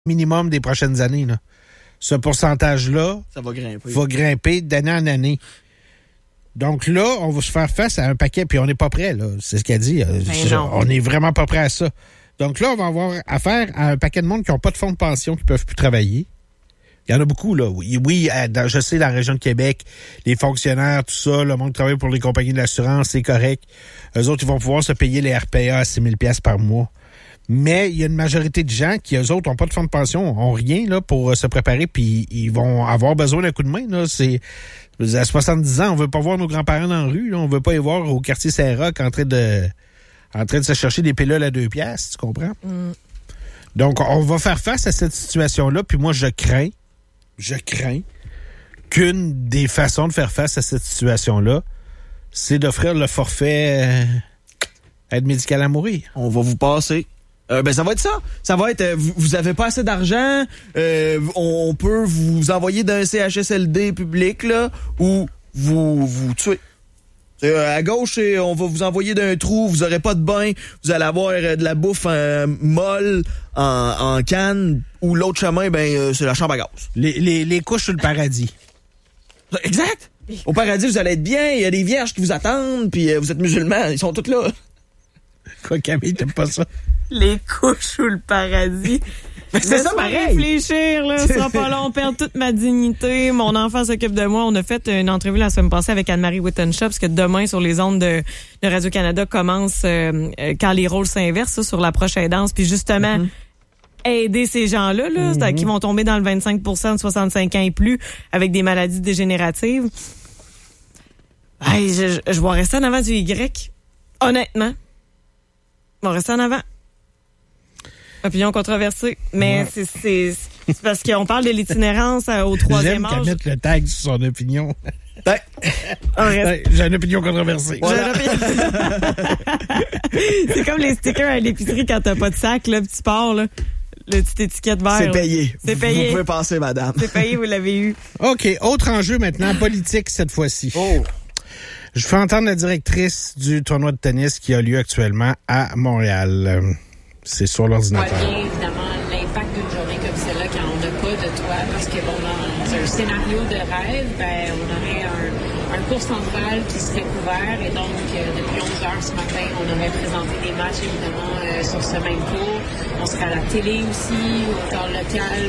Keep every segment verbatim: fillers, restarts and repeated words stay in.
minimum des prochaines années. Là. Ce pourcentage-là ça va grimper. va grimper d'année en année. Donc là, on va se faire face à un paquet, puis on n'est pas prêt, là. C'est ce qu'elle dit. Ben on n'est vraiment pas prêt à ça. Donc là, on va avoir affaire à un paquet de monde qui n'ont pas de fonds de pension, qui ne peuvent plus travailler. Il y en a beaucoup, là. Oui, oui dans, je sais, dans la région de Québec, les fonctionnaires, tout ça, le monde qui travaille pour les compagnies de l'assurance, c'est correct. Eux autres, ils vont pouvoir se payer les R P A à six mille dollars par mois. Mais il y a une majorité de gens qui, eux autres, n'ont pas de fonds de pension, n'ont rien là pour se préparer, puis ils vont avoir besoin d'un coup de main. Là. C'est à soixante-dix ans, on veut pas voir nos grands-parents dans la rue. Là. On veut pas les voir au quartier Saint-Roch en train de en train de se chercher des pilules à deux piastres, tu comprends? Mm. Donc, on va faire face à cette situation-là, puis moi, je crains, je crains qu'une des façons de faire face à cette situation-là, c'est d'offrir le forfait euh, aide médicale à mourir. On va vous passer. Euh, ben ça va être ça. Ça va être euh, vous, vous avez pas assez d'argent, euh, on, on peut vous envoyer d'un C H S L D public là ou vous vous tuer. Euh, à gauche, on va vous envoyer d'un trou, vous aurez pas de bain, vous allez avoir euh, de la bouffe euh, molle en, en canne ou l'autre chemin ben euh, c'est la chambre à gaz. Les les les couches sur le paradis. Exact. Au paradis, vous allez être bien, il y a des vierges qui vous attendent puis euh, vous êtes musulmans, ils sont tous là. Quoi, Camille, t'aimes pas ça? Les couches sous le paradis. Mais c'est ça pareil. Réfléchir, là. Ce sera pas long. Perdre toute ma dignité. Mon enfant s'occupe de moi. On a fait une entrevue la semaine passée avec Anne-Marie Wittenshaw, parce que demain, sur les ondes de, de Radio-Canada, commence euh, quand les rôles s'inversent, ça, sur l'approche aidance. Puis justement, mm-hmm. aider ces gens-là, là, mm-hmm. qui vont tomber dans le vingt-cinq pour cent de soixante-cinq ans et plus avec des maladies dégénératives. Hey, je, je, je vais rester en avant du Y. Honnêtement. Je vais rester en avant. Opinion controversée, mais ouais. c'est, c'est, c'est parce qu'on parle de l'itinérance au troisième âge. J'aime qu'elle mette le tag sur son opinion. Ben, ben, j'ai une opinion controversée. Voilà. C'est comme les stickers à l'épicerie quand t'as pas de sac, là, petit port, là. Le petit étiquette vert. C'est payé. C'est payé. Vous pouvez passer, madame. C'est payé, vous l'avez eu. OK, autre enjeu maintenant, politique cette fois-ci. Oh. Je fais entendre la directrice du tournoi de tennis qui a lieu actuellement à Montréal. C'est sur l'ordinateur. On voit bien, évidemment, l'impact d'une journée comme celle-là quand on n'a pas de toit, parce que, bon, dans un scénario de rêve, ben, on aurait un, un cours central qui serait couvert, et donc, euh, depuis onze heures ce matin, on aurait présenté des matchs, évidemment, euh, sur ce même cours. On serait à la télé aussi, autant local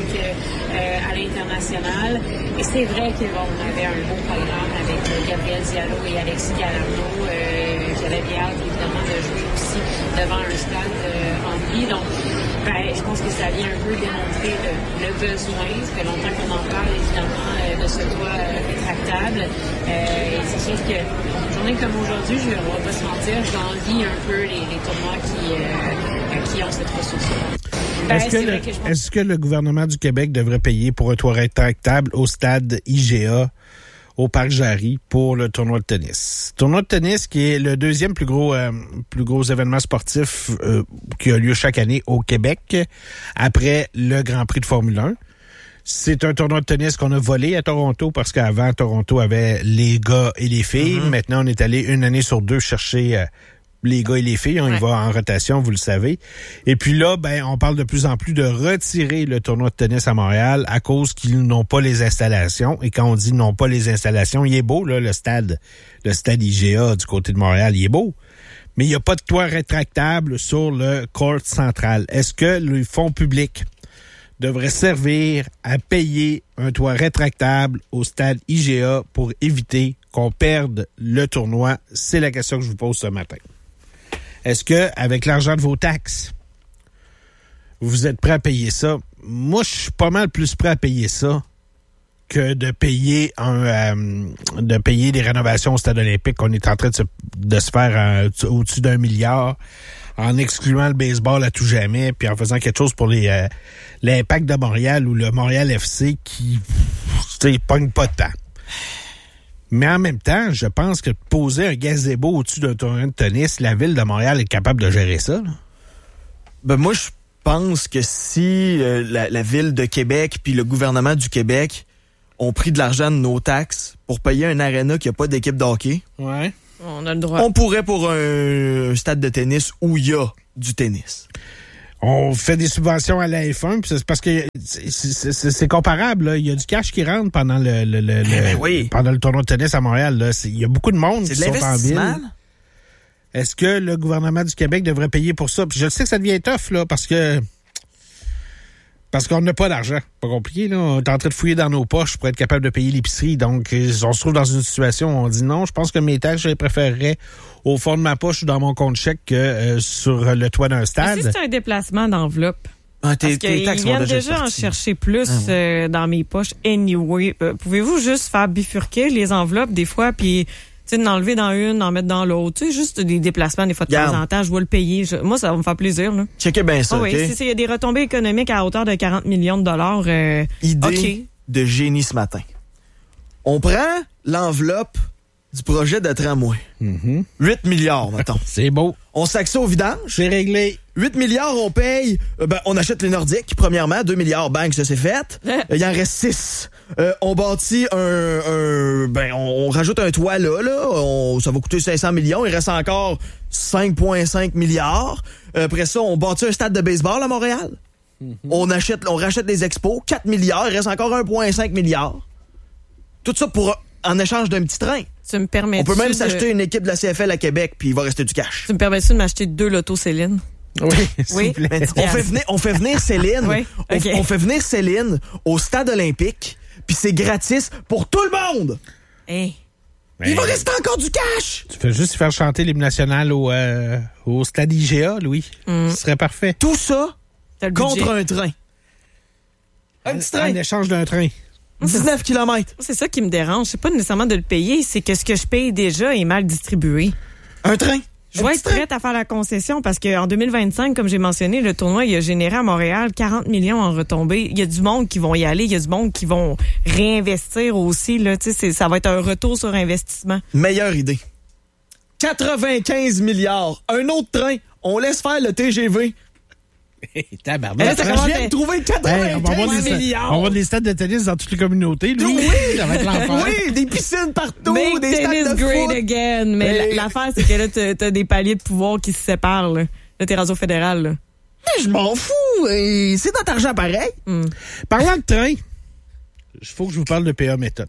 qu'à l'international. Et c'est vrai que, bon, on avait un beau programme avec euh, Gabriel Diallo et Alexis Galarno, euh, qui avaient bien hâte, évidemment, de jouer aussi devant un stade euh, rempli. Donc, ben, je pense que ça vient un peu démontrer le, le besoin. Ça fait longtemps qu'on en parle, évidemment, euh, de ce toit euh, rétractable. Euh, et c'est sûr que une journée comme aujourd'hui, je ne vais pas se mentir, j'envie un peu les, les tournois qui, euh, qui ont cette ressource-là. Ben, est-ce, que le, que pense... est-ce que le gouvernement du Québec devrait payer pour un toit rétractable au stade I G A au Parc Jarry pour le tournoi de tennis? Tournoi de tennis qui est le deuxième plus gros euh, plus gros événement sportif euh, qui a lieu chaque année au Québec après le Grand Prix de Formule un. C'est un tournoi de tennis qu'on a volé à Toronto parce qu'avant, Toronto avait les gars et les filles. Mm-hmm. Maintenant, on est allé une année sur deux chercher euh, les gars et les filles. On ouais. y va en rotation, vous le savez. Et puis là, ben, on parle de plus en plus de retirer le tournoi de tennis à Montréal à cause qu'ils n'ont pas les installations. Et quand on dit n'ont pas les installations, il est beau, là, le stade, le stade I G A du côté de Montréal, il est beau. Mais il n'y a pas de toit rétractable sur le court central. Est-ce que le fonds public devrait servir à payer un toit rétractable au stade I G A pour éviter qu'on perde le tournoi? C'est la question que je vous pose ce matin. Est-ce que, avec l'argent de vos taxes, vous êtes prêt à payer ça? Moi, je suis pas mal plus prêt à payer ça que de payer un euh, de payer des rénovations au stade olympique qu'on est en train de se, de se faire euh, au-dessus d'un milliard, en excluant le baseball à tout jamais, puis en faisant quelque chose pour les euh, l'Impact de Montréal ou le Montréal F C qui, tu sais, pogne pas de temps. Mais en même temps, je pense que poser un gazebo au-dessus d'un tournoi de tennis, la ville de Montréal est capable de gérer ça, là. Ben moi, je pense que si euh, la, la ville de Québec puis le gouvernement du Québec ont pris de l'argent de nos taxes pour payer un aréna qui n'a pas d'équipe de hockey, ouais. on a le droit. On pourrait pour un stade de tennis où il y a du tennis. on fait des subventions à la F un, puis c'est parce que c'est, c'est, c'est, c'est comparable. Là. Il y a du cash qui rentre pendant le, le, le, ben le oui. pendant le tournoi de tennis à Montréal. Là. C'est, il y a beaucoup de monde c'est qui de sont en ville. l'investissement. Est-ce que le gouvernement du Québec devrait payer pour ça? Puis je sais que ça devient tough, là, parce que parce qu'on n'a pas d'argent. Pas compliqué, là. On est en train de fouiller dans nos poches pour être capable de payer l'épicerie. Donc, on se trouve dans une situation où on dit non, je pense que mes taxes, je les préférerais au fond de ma poche ou dans mon compte chèque que euh, sur le toit d'un stade. Mais si c'est un déplacement d'enveloppe. Ah, tes, Parce tes qu'ils taxes viennent vont déjà, déjà en sortir. chercher plus Ah, ouais. euh, dans mes poches anyway. Euh, pouvez-vous juste faire bifurquer les enveloppes des fois, puis tu sais, d'en enlever dans une, d'en mettre dans l'autre? Tu sais, juste des déplacements des fois de Garde. temps en temps. Je vais le payer. Je- moi, ça va me faire plaisir. Là. Checkez bien ça, Ah oui, OK? si il y a des retombées économiques à hauteur de quarante millions de dollars, euh, Idée OK. de génie ce matin. On prend l'enveloppe du projet de tramway. Mm-hmm. huit milliards, mettons. C'est beau. On sac ça au vidange. C'est réglé. huit milliards, on paye. euh, ben, on achète les Nordiques, premièrement. deux milliards, bang, ça c'est fait. Euh, Il en reste six. Euh, on bâtit un, un. Ben, on, on rajoute un toit là, là. On, ça va coûter cinq cents millions. Il reste encore cinq virgule cinq milliards. Euh, après ça, on bâtit un stade de baseball à Montréal. Mm-hmm. On achète, on rachète les expos, quatre milliards. Il reste encore un virgule cinq milliard. Tout ça pour en échange d'un petit train. Tu me permets On peut même de... s'acheter une équipe de la C F L à Québec, puis il va rester du cash. Tu me permets de m'acheter deux lotos Céline? Oui, s'il Oui. vous plaît. Mais on fait venir, on fait venir Céline. Oui, on, ok. on fait venir Céline au stade olympique, puis c'est gratis pour tout le monde. Hey. Il va rester encore du cash. Tu fais juste faire chanter l'hymne national au, euh, au stade I G A, Louis. Mm. Ce serait parfait. Tout ça T'as le budget. contre un train. Un petit train. En échange d'un train. dix-neuf kilomètres. C'est ça qui me dérange. C'est pas nécessairement de le payer, c'est que ce que je paye déjà est mal distribué. Un train. Je Un vais petit être train. prête à faire la concession parce qu'en deux mille vingt-cinq, comme j'ai mentionné, le tournoi il a généré à Montréal quarante millions en retombées. Il y a du monde qui vont y aller, il y a du monde qui vont réinvestir aussi. Là, tu sais, c'est- ça va être un retour sur investissement. Meilleure idée. quatre-vingt-quinze milliards. Un autre train. On laisse faire le T G V. Tabarnak. ça Je commence viens à- de trouver Hey, on va avoir quatre-vingt-quinze des, milliards. on va avoir des stades de tennis dans toutes les communautés, Louis. Oui, Ça va être l'enfer. oui, des piscines partout, Make des tennis stades de great foot. again. Mais Mais- la- l'affaire, c'est que là, t'as, t'as des paliers de pouvoir qui se séparent. Là, là t'es réseau fédéral. Là. Mais je m'en fous. Et c'est notre argent pareil. Hmm. Parlant de train, il faut que je vous parle de P A Méthode.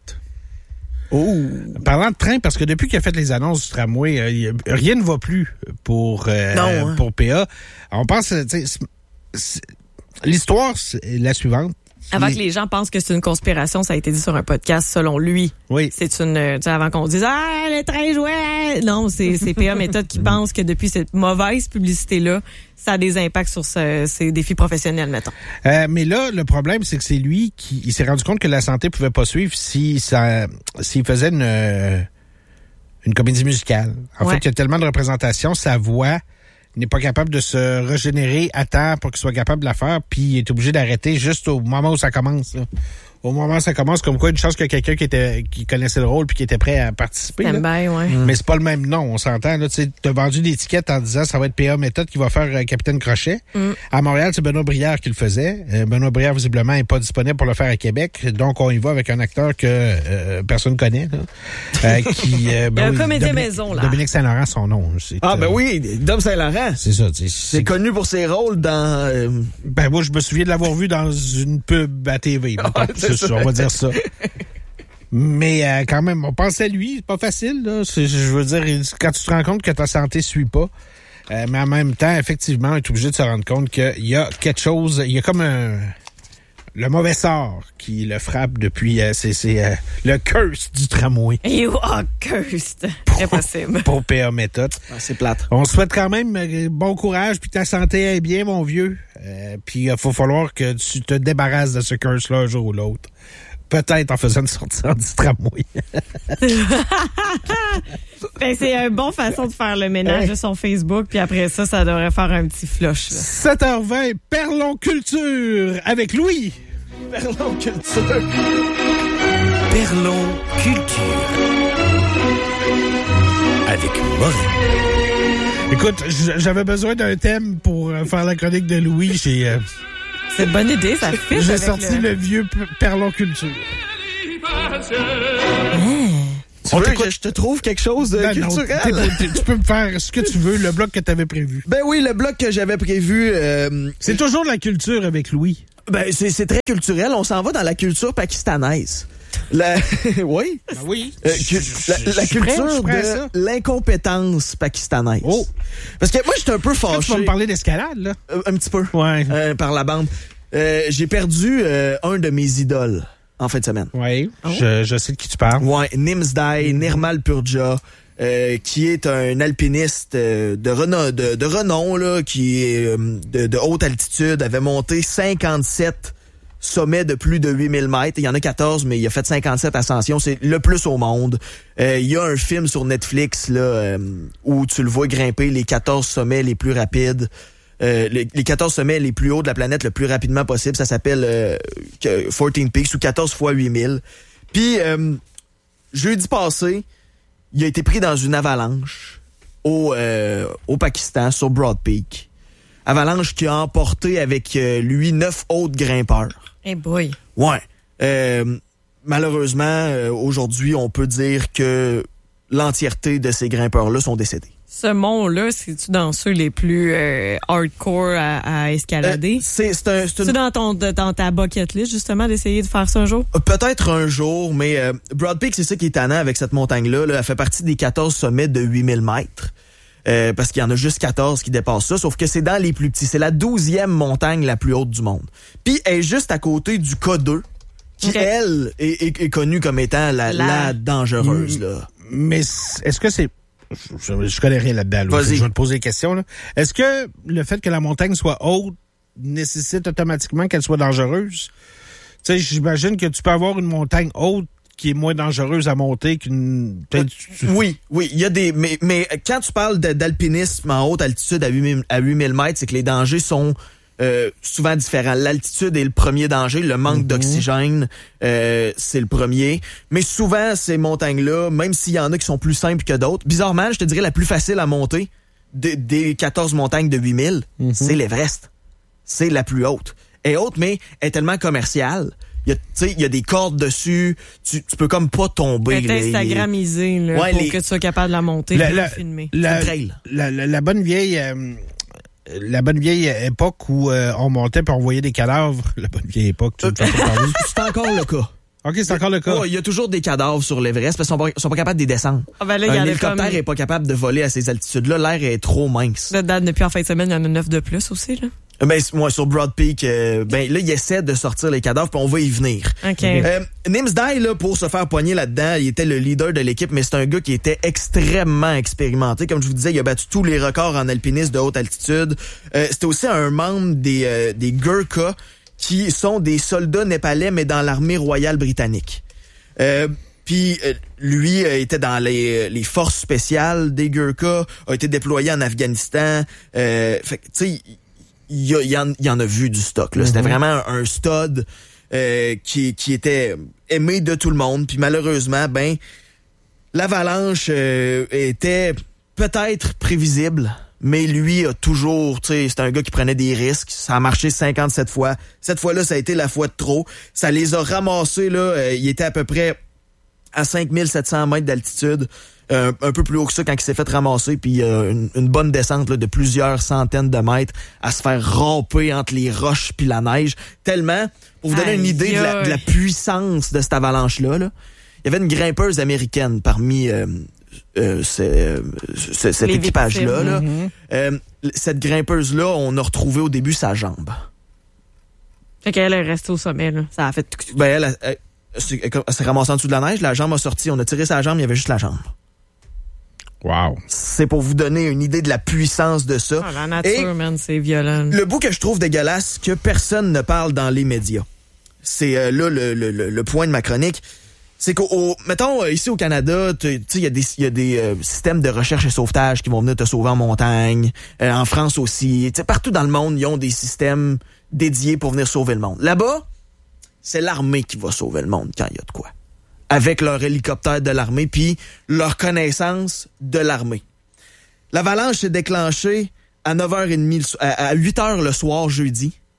Oh. Parlant de train, parce que depuis qu'il a fait les annonces du tramway, euh, y a- rien ne va plus pour, euh, Non, hein. pour P A. On pense, tu sais, c'est- c'est- l'histoire, c'est la suivante. Avant Les- que les gens pensent que c'est une conspiration, ça a été dit sur un podcast, selon lui. Oui. C'est une, euh, tu sais, avant qu'on dise, ah, le train jouait. Non, c'est, c'est P A Méthode qui pense que depuis cette mauvaise publicité-là, ça a des impacts sur ce- ses défis professionnels, mettons. Euh, mais là, le problème, c'est que c'est lui qui il s'est rendu compte que la santé pouvait pas suivre si ça, s'il faisait une, euh, une comédie musicale. En Ouais. fait, il y a tellement de représentation, sa voix n'est pas capable de se régénérer à temps pour qu'il soit capable de la faire, puis il est obligé d'arrêter juste au moment où ça commence. Là. Au moment où ça commence, comme quoi, une chance qu'il y a quelqu'un qui était qui connaissait le rôle puis qui était prêt à participer. là. Stand-by, ouais. Mais c'est pas le même nom, on s'entend. Là, tu as vendu des étiquettes en disant ça va être P A Méthode qui va faire euh, Capitaine Crochet. Mm. À Montréal, c'est Benoît Brière qui le faisait. Euh, Benoît Brière, visiblement, n'est pas disponible pour le faire à Québec. Donc, on y va avec un acteur que euh, personne connaît. Là, euh, qui, euh, ben Il y a un oui, comédien Dominique- maison, là. Dominique Saint-Laurent, son nom. C'est, Ah, ben euh, oui, Dom Saint-Laurent. C'est ça. C'est, C'est c'est, connu pour ses rôles dans... euh, ben moi, je me souviens de l'avoir vu dans une pub à T V. mettons. Ouais, c'est C'est ça, ça. on va dire ça. Mais euh, quand même, on pense à lui, c'est pas facile. Là. C'est, je veux dire, quand tu te rends compte que ta santé suit pas, euh, mais en même temps, effectivement, on est obligé de se rendre compte qu'il y a quelque chose, il y a comme un... Le mauvais sort qui le frappe depuis... Euh, c'est c'est euh, le curse du tramway You are cursed. Impossible. pour P A Méthode. ah, c'est plate. On souhaite quand même euh, bon courage, puis ta santé est bien, mon vieux. Euh, puis il va falloir que tu te débarrasses de ce curse-là un jour ou l'autre. Peut-être en faisant une sortie du tramway. Ben, c'est une bonne façon de faire le ménage de son Facebook, puis après ça, ça devrait faire un petit flush. Là. sept heures vingt, Perlon Culture avec Louis. Perlon Culture. Perlon Culture. Avec Maureen. Écoute, j- j'avais besoin d'un thème pour euh, faire la chronique de Louis. J'ai euh, C'est une bonne idée, ça fit j'ai avec sorti le... le... vieux P- Perlon Culture. Tu veux que je te trouve quelque chose de Ben non, culturel? t'es- t'es- tu peux me faire ce que tu veux, le bloc que tu avais prévu. Ben oui, le bloc que j'avais prévu... Euh, C'est toujours de la culture avec Louis. ben c'est, c'est très culturel. On s'en va dans la culture pakistanaise. La... oui? Ben oui. Euh, cu- la, la Je suis prêt, je culture suis prêt à ça. de l'incompétence pakistanaise. Oh. Parce que moi, j'étais un peu Là, tu vas fâché. me parler d'escalade, là. Euh, un petit peu. Ouais. Euh, par la bande. Euh, j'ai perdu euh, un de mes idoles en fin de semaine. Oui, je, je sais de qui tu parles. Ouais, Nimsdai, Nirmal Purja, euh, qui est un alpiniste euh, de, renom, de, de renom, là, qui est euh, de, de haute altitude, avait monté cinquante-sept sommets de plus de huit mille mètres. Il y en a quatorze, mais il a fait cinquante-sept ascensions. C'est le plus au monde. Euh, il y a un film sur Netflix là euh, où tu le vois grimper les quatorze sommets les plus rapides. Euh, les, les quatorze sommets les plus hauts de la planète le plus rapidement possible. Ça s'appelle euh, quatorze Peaks ou quatorze fois huit mille. Puis, euh, jeudi passé, il a été pris dans une avalanche au, euh, au Pakistan, sur Broad Peak. Avalanche qui a emporté avec euh, lui neuf autres grimpeurs. Hey boy. Ouais. Euh, malheureusement, euh, aujourd'hui, on peut dire que l'entièreté de ces grimpeurs-là sont décédés. Ce mont-là, c'est-tu dans ceux les plus euh, hardcore à, à escalader? Euh, c'est, c'est, un, c'est C'est-tu une... dans, ton, de- dans ta bucket list, justement, d'essayer de faire ça un jour? Peut-être un jour, mais euh, Broad Peak, c'est ça qui est tannant avec cette montagne-là. Là. Elle fait partie des quatorze sommets de huit mille mètres. Euh, parce qu'il y en a juste quatorze qui dépassent ça, sauf que c'est dans les plus petits. C'est la douzième montagne la plus haute du monde. Puis elle est juste à côté du K deux, qui, Ok. elle, est, est, est connue comme étant la, la... La- dangereuse. Là. Mais c- est-ce que c'est... Je, je connais rien là-dedans. Louis. Vas-y. Je vais te poser des questions. Là. Est-ce que le fait que la montagne soit haute nécessite automatiquement qu'elle soit dangereuse? Tu sais, j'imagine que tu peux avoir une montagne haute qui est moins dangereuse à monter qu'une... peut-être- Oui, oui, il y a des... Mais, mais quand tu parles de, d'alpinisme en haute altitude à huit mille, à huit mille mètres, c'est que les dangers sont... Euh, souvent différents. L'altitude est le premier danger, le manque mm-hmm. d'oxygène, euh, c'est le premier. Mais souvent, ces montagnes-là, même s'il y en a qui sont plus simples que d'autres, bizarrement, je te dirais la plus facile à monter des, des quatorze montagnes de huit mille, mm-hmm. c'est l'Everest. C'est la plus haute. Elle est haute, mais elle est tellement commerciale. Il y a, tu sais, il y a des cordes dessus. Tu, tu peux comme pas tomber. Elle est Instagramisée, là, Ouais, pour les... que tu sois capable de la monter et de la filmer. La, trail. La, la, la bonne vieille... Euh, La bonne vieille époque où euh, on montait puis on voyait des cadavres. La bonne vieille époque, tu me fais pas parler. C'est encore le cas. OK, c'est encore le cas. Oh, il y a toujours des cadavres sur l'Everest parce qu'ils sont pas, sont pas capables de les descendre. Ah ben là, un y en a hélicoptère comme... est pas capable de voler à ces altitudes-là. L'air est trop mince. De date, depuis en fin de semaine, il y en a neuf de plus aussi, là. Ben, moi, sur Broad Peak, euh, ben là, il essaie de sortir les cadavres, puis on va y venir. OK. Euh, Nimsdai, là, pour se faire poigner là-dedans, il était le leader de l'équipe, mais c'est un gars qui était extrêmement expérimenté. Comme je vous disais, il a battu tous les records en alpinisme de haute altitude. Euh, c'était aussi un membre des, euh, des Gurkhas, qui sont des soldats népalais, mais dans l'armée royale britannique. Euh, Puis euh, lui euh, était dans les, les forces spéciales des Gurkhas, a été déployé en Afghanistan. Euh, fait que, tu sais, il y, y, en, y en a vu du stock. Là. Mm-hmm. C'était vraiment un, un stud euh, qui, qui était aimé de tout le monde. Puis malheureusement, ben l'avalanche euh, était peut-être prévisible, mais lui a toujours, tu sais, c'est un gars qui prenait des risques. Ça a marché cinquante-sept fois. Cette fois-là, ça a été la fois de trop. Ça les a ramassés, là. Euh, il était à peu près à cinq mille sept cents mètres d'altitude. Euh, un peu plus haut que ça quand il s'est fait ramasser, puis euh, une, une bonne descente là, de plusieurs centaines de mètres à se faire ramper entre les roches puis la neige. Tellement, pour vous donner Aïe, une idée de la, de la puissance de cette avalanche-là, là, il y avait une grimpeuse américaine parmi euh, euh, ce, euh, ce, cet les équipage-là. Là. Mm-hmm. Euh, cette grimpeuse-là, on a retrouvé au début sa jambe. Fait qu'elle est restée au sommet, là. Ça a fait... Ben, elle, elle, elle, elle, elle s'est ramassée en dessous de la neige, la jambe a sorti, on a tiré sa jambe, il y avait juste la jambe. Wow. C'est pour vous donner une idée de la puissance de ça. Ah, la nature, Et man, c'est violent. le bout que je trouve dégueulasse, que personne ne parle dans les médias, c'est euh, là le, le, le, le point de ma chronique, c'est qu'au, mettons, euh, ici au Canada, tu sais, il y a des, y a des euh, systèmes de recherche et sauvetage qui vont venir te sauver en montagne. Euh, en France aussi. Tu sais, partout dans le monde, ils ont des systèmes dédiés pour venir sauver le monde. Là-bas, c'est l'armée qui va sauver le monde quand il y a de quoi. Avec leur hélicoptère de l'armée, puis leur connaissance de l'armée. L'avalanche s'est déclenchée à neuf heures trente, à huit heures le soir jeudi,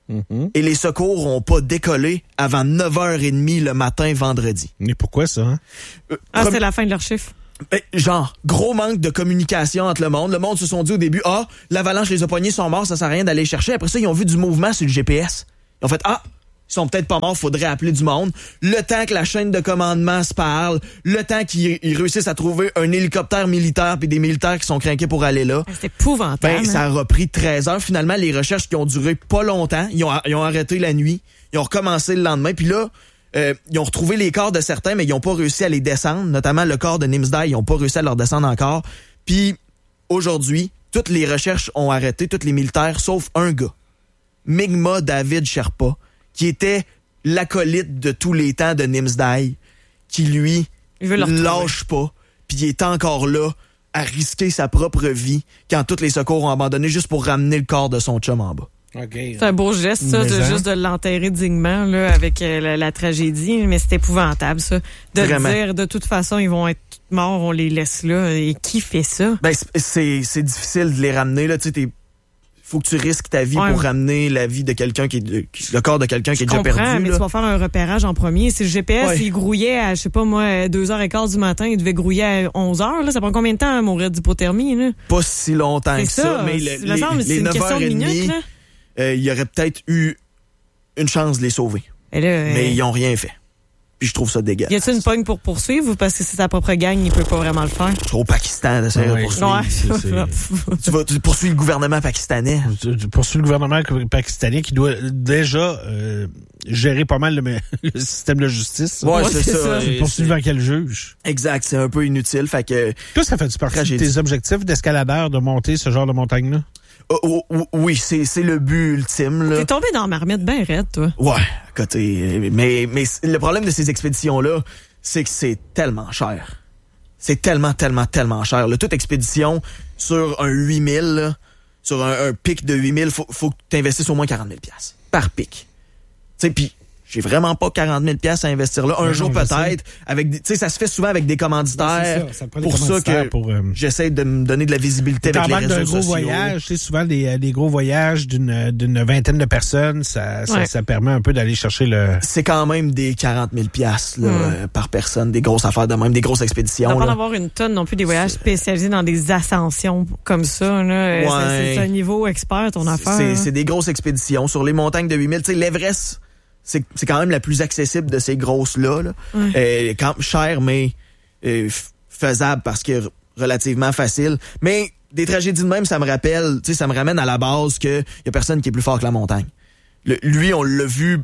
Mm-hmm. Et les secours n'ont pas décollé avant neuf heures trente le matin vendredi. Mais pourquoi ça? Hein? Euh, Ah, prom- c'est la fin de leur chiffre. Ben, genre, gros manque de communication entre le monde. Le monde se sont dit au début, ah, l'avalanche, les a pognés sont morts, ça sert à rien d'aller chercher. Après ça, ils ont vu du mouvement sur le G P S. Ils ont fait, ah, ils sont peut-être pas morts, faudrait appeler du monde. Le temps que la chaîne de commandement se parle, le temps qu'ils ils réussissent à trouver un hélicoptère militaire puis des militaires qui sont craqués pour aller là. C'est épouvantable. Ben, ça a repris treize heures. Finalement, les recherches qui ont duré pas longtemps, ils ont, ils ont arrêté la nuit, ils ont recommencé le lendemain, puis là, Euh, ils ont retrouvé les corps de certains, mais ils n'ont pas réussi à les descendre. Notamment le corps de Nimsdai, ils n'ont pas réussi à leur descendre encore. Puis, aujourd'hui, toutes les recherches ont arrêté, tous les militaires, sauf un gars. Mi'kmaq David Sherpa, qui était l'acolyte de tous les temps de Nimsdai, qui, lui, Il veut le retrouver. lâche pas, puis il est encore là à risquer sa propre vie quand tous les secours ont abandonné juste pour ramener le corps de son chum en bas. Okay. C'est un beau geste, ça, Mais de hein. juste de l'enterrer dignement là, avec euh, la, la tragédie, mais c'est épouvantable, ça. De Vraiment. dire, de toute façon, ils vont être morts, on les laisse là. Et qui fait ça? Ben, c'est- c'est c'est difficile de les ramener, là. Tu sais, t'es- faut que tu risques ta vie Ouais. pour ramener la vie de quelqu'un qui est, de- qui- le corps de quelqu'un qui Je est déjà comprends, perdu, mais là. tu vas faire un repérage en premier. Si le G P S, Ouais. il grouillait à, je sais pas moi, deux heures quinze du matin, il devait grouiller à onze heures, là. Ça prend combien de temps à mourir d'hypothermie, là? Pas si longtemps C'est que ça, ça. mais c'est- le- me les, semble, c'est les une neuf question heures de trente, minutes, là. euh, il y aurait peut-être eu une chance de les sauver. Et là, euh, Mais ils ont rien fait. Puis je trouve ça y dégueulasse. a-t-il une pogne pour poursuivre ou parce que c'est sa propre gang, il peut pas vraiment le faire? Au Pakistan, d'essayer Ouais. de poursuivre. c'est- c'est- Tu vas tu poursuis le gouvernement pakistanais. Tu- tu poursuis le gouvernement pakistanais qui doit déjà euh, gérer pas mal le, le système de justice. Ouais, Ouais, c'est c'est ça. ça. Tu Et poursuis c'est- devant quel juge? Exact, c'est un peu inutile. Fait que Toi, ça fait-tu partie Tragédie. de tes objectifs d'escaladeur de monter ce genre de montagne-là? oh, oh, oh, oui, c'est c'est le but ultime, là. T'es tombé dans la marmite bien raide, toi. Ouais, côté. Mais, mais le problème de ces expéditions-là, c'est que c'est tellement cher. C'est tellement, tellement, tellement cher. Là, toute expédition sur un huit mille, là, sur un, un pic de huit mille, faut, faut que tu investisses au moins quarante mille piastres par pic. Tu sais, puis j'ai vraiment pas quarante mille piastres à investir là. Un Mais jour non, je peut-être. Avec, des- tu sais, ça se fait souvent avec des commanditaires. Ben, c'est ça, ça prend des pour ça commanditaires que pour, euh, j'essaie de me donner de la visibilité avec les T'embarques réseaux d'un gros sociaux. voyage, tu sais, souvent des, des gros voyages d'une d'une vingtaine de personnes, ça, ça, Ouais. ça permet un peu d'aller chercher le... C'est quand même des quarante mille piastres là, Mm. euh, par personne, des grosses affaires de même, des grosses expéditions. On va là. en avoir une tonne non plus des voyages spécialisés dans des ascensions comme ça. Là. Euh, Ouais. C'est, c'est un niveau expert, ton affaire. C'est, hein. c'est des grosses expéditions sur les montagnes de huit mille. Tu sais, l'Everest, c'est, c'est quand même la plus accessible de ces grosses-là. Là. Ouais. Euh, quand, cher, mais euh, f- faisable parce que r- relativement facile. Mais des tragédies de même, ça me rappelle, tu sais, ça me ramène à la base que y a personne qui est plus fort que la montagne. Le- lui, on l'a vu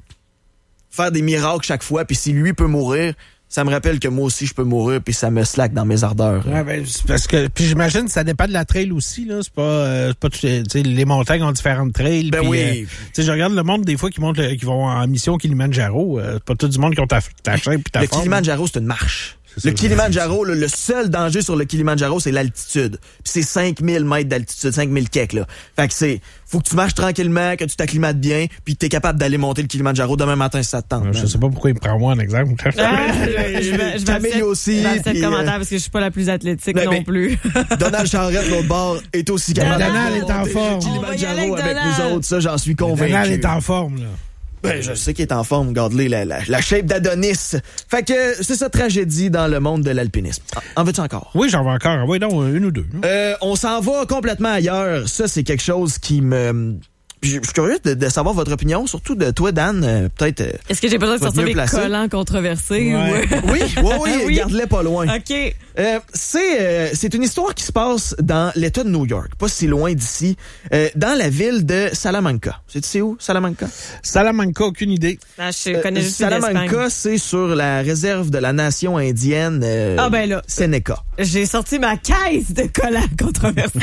faire des miracles chaque fois, puis si lui peut mourir, ça me rappelle que moi aussi je peux mourir, puis ça me slack dans mes ardeurs. Ouais, ben, c'est parce que puis j'imagine que ça dépend de la trail aussi là, c'est pas euh, c'est pas tout- tu sais, les montagnes ont différentes trails. Ben puis, oui. euh, tu sais, je regarde le monde des fois qui montent le- qui vont en mission Kilimanjaro, euh, c'est pas tout du monde qui ont ta, ta chaîne puis ta Le forme. Kilimanjaro, c'est une marche. C'est ça, Le Kilimanjaro, là, le seul danger sur le Kilimanjaro, c'est l'altitude. Puis c'est cinq mille mètres d'altitude, cinq mille kek, là. Fait que c'est, faut que tu marches tranquillement, que tu t'acclimates bien, puis t'es capable d'aller monter le Kilimanjaro demain matin si ça te tente. Ouais, je sais pas pourquoi il me prend moi en exemple. Ah, je, je vais, je vais Camille accepter- aussi, je vais accepter puis, le commentaire euh, parce que je suis pas la plus athlétique Ben, non mais- plus. Donald Charrette, l'autre bord, est aussi capable Donald de est en monter forme. le On va y aller Kilimanjaro avec avec Donald. nous autres, ça, j'en suis convaincu. Donald est en forme là. Ben, je sais qu'il est en forme. Regarde-les, la, la, la shape d'Adonis. Fait que c'est ça, tragédie dans le monde de l'alpinisme. En veux-tu encore? Oui, j'en veux encore. Oui, donc une ou deux. non? Euh, on s'en va complètement ailleurs. Ça, c'est quelque chose qui me... Puis Je je suis curieux de, de savoir votre opinion, surtout de toi, Dan. euh, peut-être... euh, Est-ce que j'ai besoin de Faut être sortir mieux mes placé. collants controversés? Ouais. ou- Oui, oui, oui, Oui. garde-les pas loin. OK. Euh, c'est euh, c'est une histoire qui se passe dans l'État de New York, pas si loin d'ici, euh, dans la ville de Salamanca. C'est tu sais où, Salamanca? Salamanca, aucune idée. Ah, je connais Euh, juste l'Espagne. Salamanca, c'est sur la réserve de la nation indienne euh, Ah, ben là. Seneca. J'ai sorti ma caisse de collants controversés.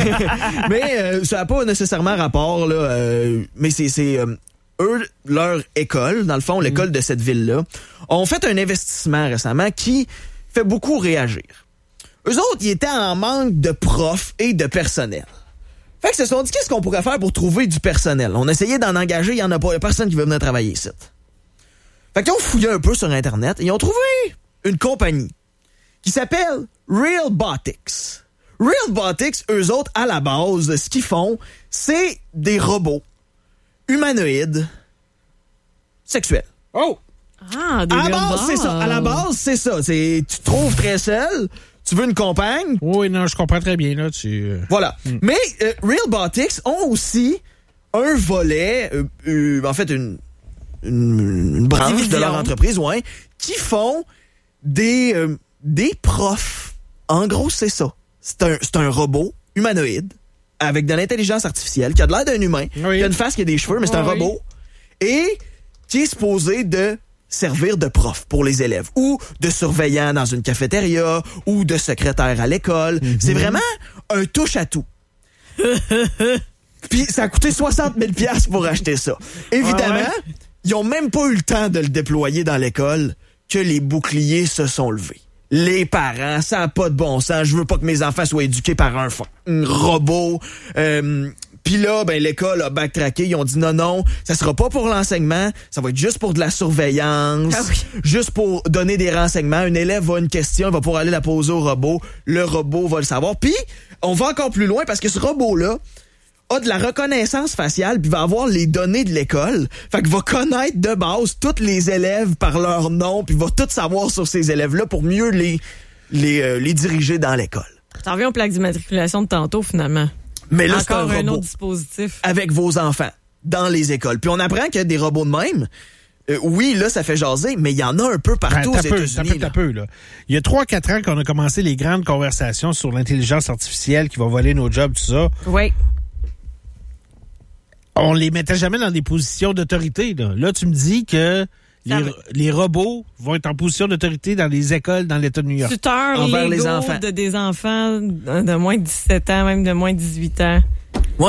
Mais euh, ça n'a pas nécessairement rapport, là. euh, mais c'est, c'est euh, eux, leur école, dans le fond, l'école de cette ville-là, ont fait un investissement récemment qui fait beaucoup réagir. Eux autres, ils étaient en manque de profs et de personnel. Fait que se sont dit, qu'est-ce qu'on pourrait faire pour trouver du personnel? On essayait d'en engager, il y en a pas, il y a personne qui veut venir travailler ici. Fait qu'ils ont fouillé un peu sur Internet et ils ont trouvé une compagnie qui s'appelle Realbotics. Realbotics, eux autres, à la base, ce qu'ils font, c'est des robots humanoïdes sexuels. Oh! Ah, des À la real base, c'est ça. À la base, c'est ça. C'est, tu te trouves très seul, tu veux une compagne. Oui, non, je comprends très bien, là. Tu... Voilà. Mm. Mais euh, Realbotix ont aussi un volet, euh, euh, en fait, une, une, une branche Division. de leur entreprise, ouais, qui font des, euh, des profs. En gros, c'est ça. C'est un, c'est un robot humanoïde avec de l'intelligence artificielle qui a de l'air d'un humain, oui. qui a une face, qui a des cheveux, mais c'est Oui. un robot. Et qui est supposé de servir de prof pour les élèves ou de surveillant dans une cafétéria ou de secrétaire à l'école. Mm-hmm. C'est vraiment un touche-à-tout. Puis ça a coûté soixante mille dollars pour acheter ça. Évidemment, ouais, ouais. Ils ont même pas eu le temps de le déployer dans l'école que les boucliers se sont levés. Les parents, ça n'a pas de bon sens. Je veux pas que mes enfants soient éduqués par un, un robot. Euh, Puis là, ben l'école a backtracké. Ils ont dit non, non, ça sera pas pour l'enseignement. Ça va être juste pour de la surveillance. Ah oui. Juste pour donner des renseignements. Un élève a une question, il va pouvoir aller la poser au robot. Le robot va le savoir. Puis, on va encore plus loin parce que ce robot-là a de la reconnaissance faciale puis va avoir les données de l'école. Fait qu'il va connaître de base tous les élèves par leur nom puis va tout savoir sur ces élèves-là pour mieux les, les, euh, les diriger dans l'école. T'en reviens aux plaques d'immatriculation de tantôt, finalement. Mais là, encore c'est un, un robot autre dispositif. avec vos enfants dans les écoles. Puis on apprend qu'il y a des robots de même. Euh, oui, là, ça fait jaser, mais il y en a un peu partout ben, aux peu, États-Unis. T'as peu, là. Il y a trois quatre ans qu'on a commencé les grandes conversations sur l'intelligence artificielle qui va voler nos jobs, tout ça. Oui. On les mettait jamais dans des positions d'autorité. Là, là tu me dis que les, les robots vont être en position d'autorité dans les écoles dans l'État de New York. Tuteurs envers légaux les enfants. de des enfants de moins de dix-sept ans, même de moins de dix-huit ans. Ouais.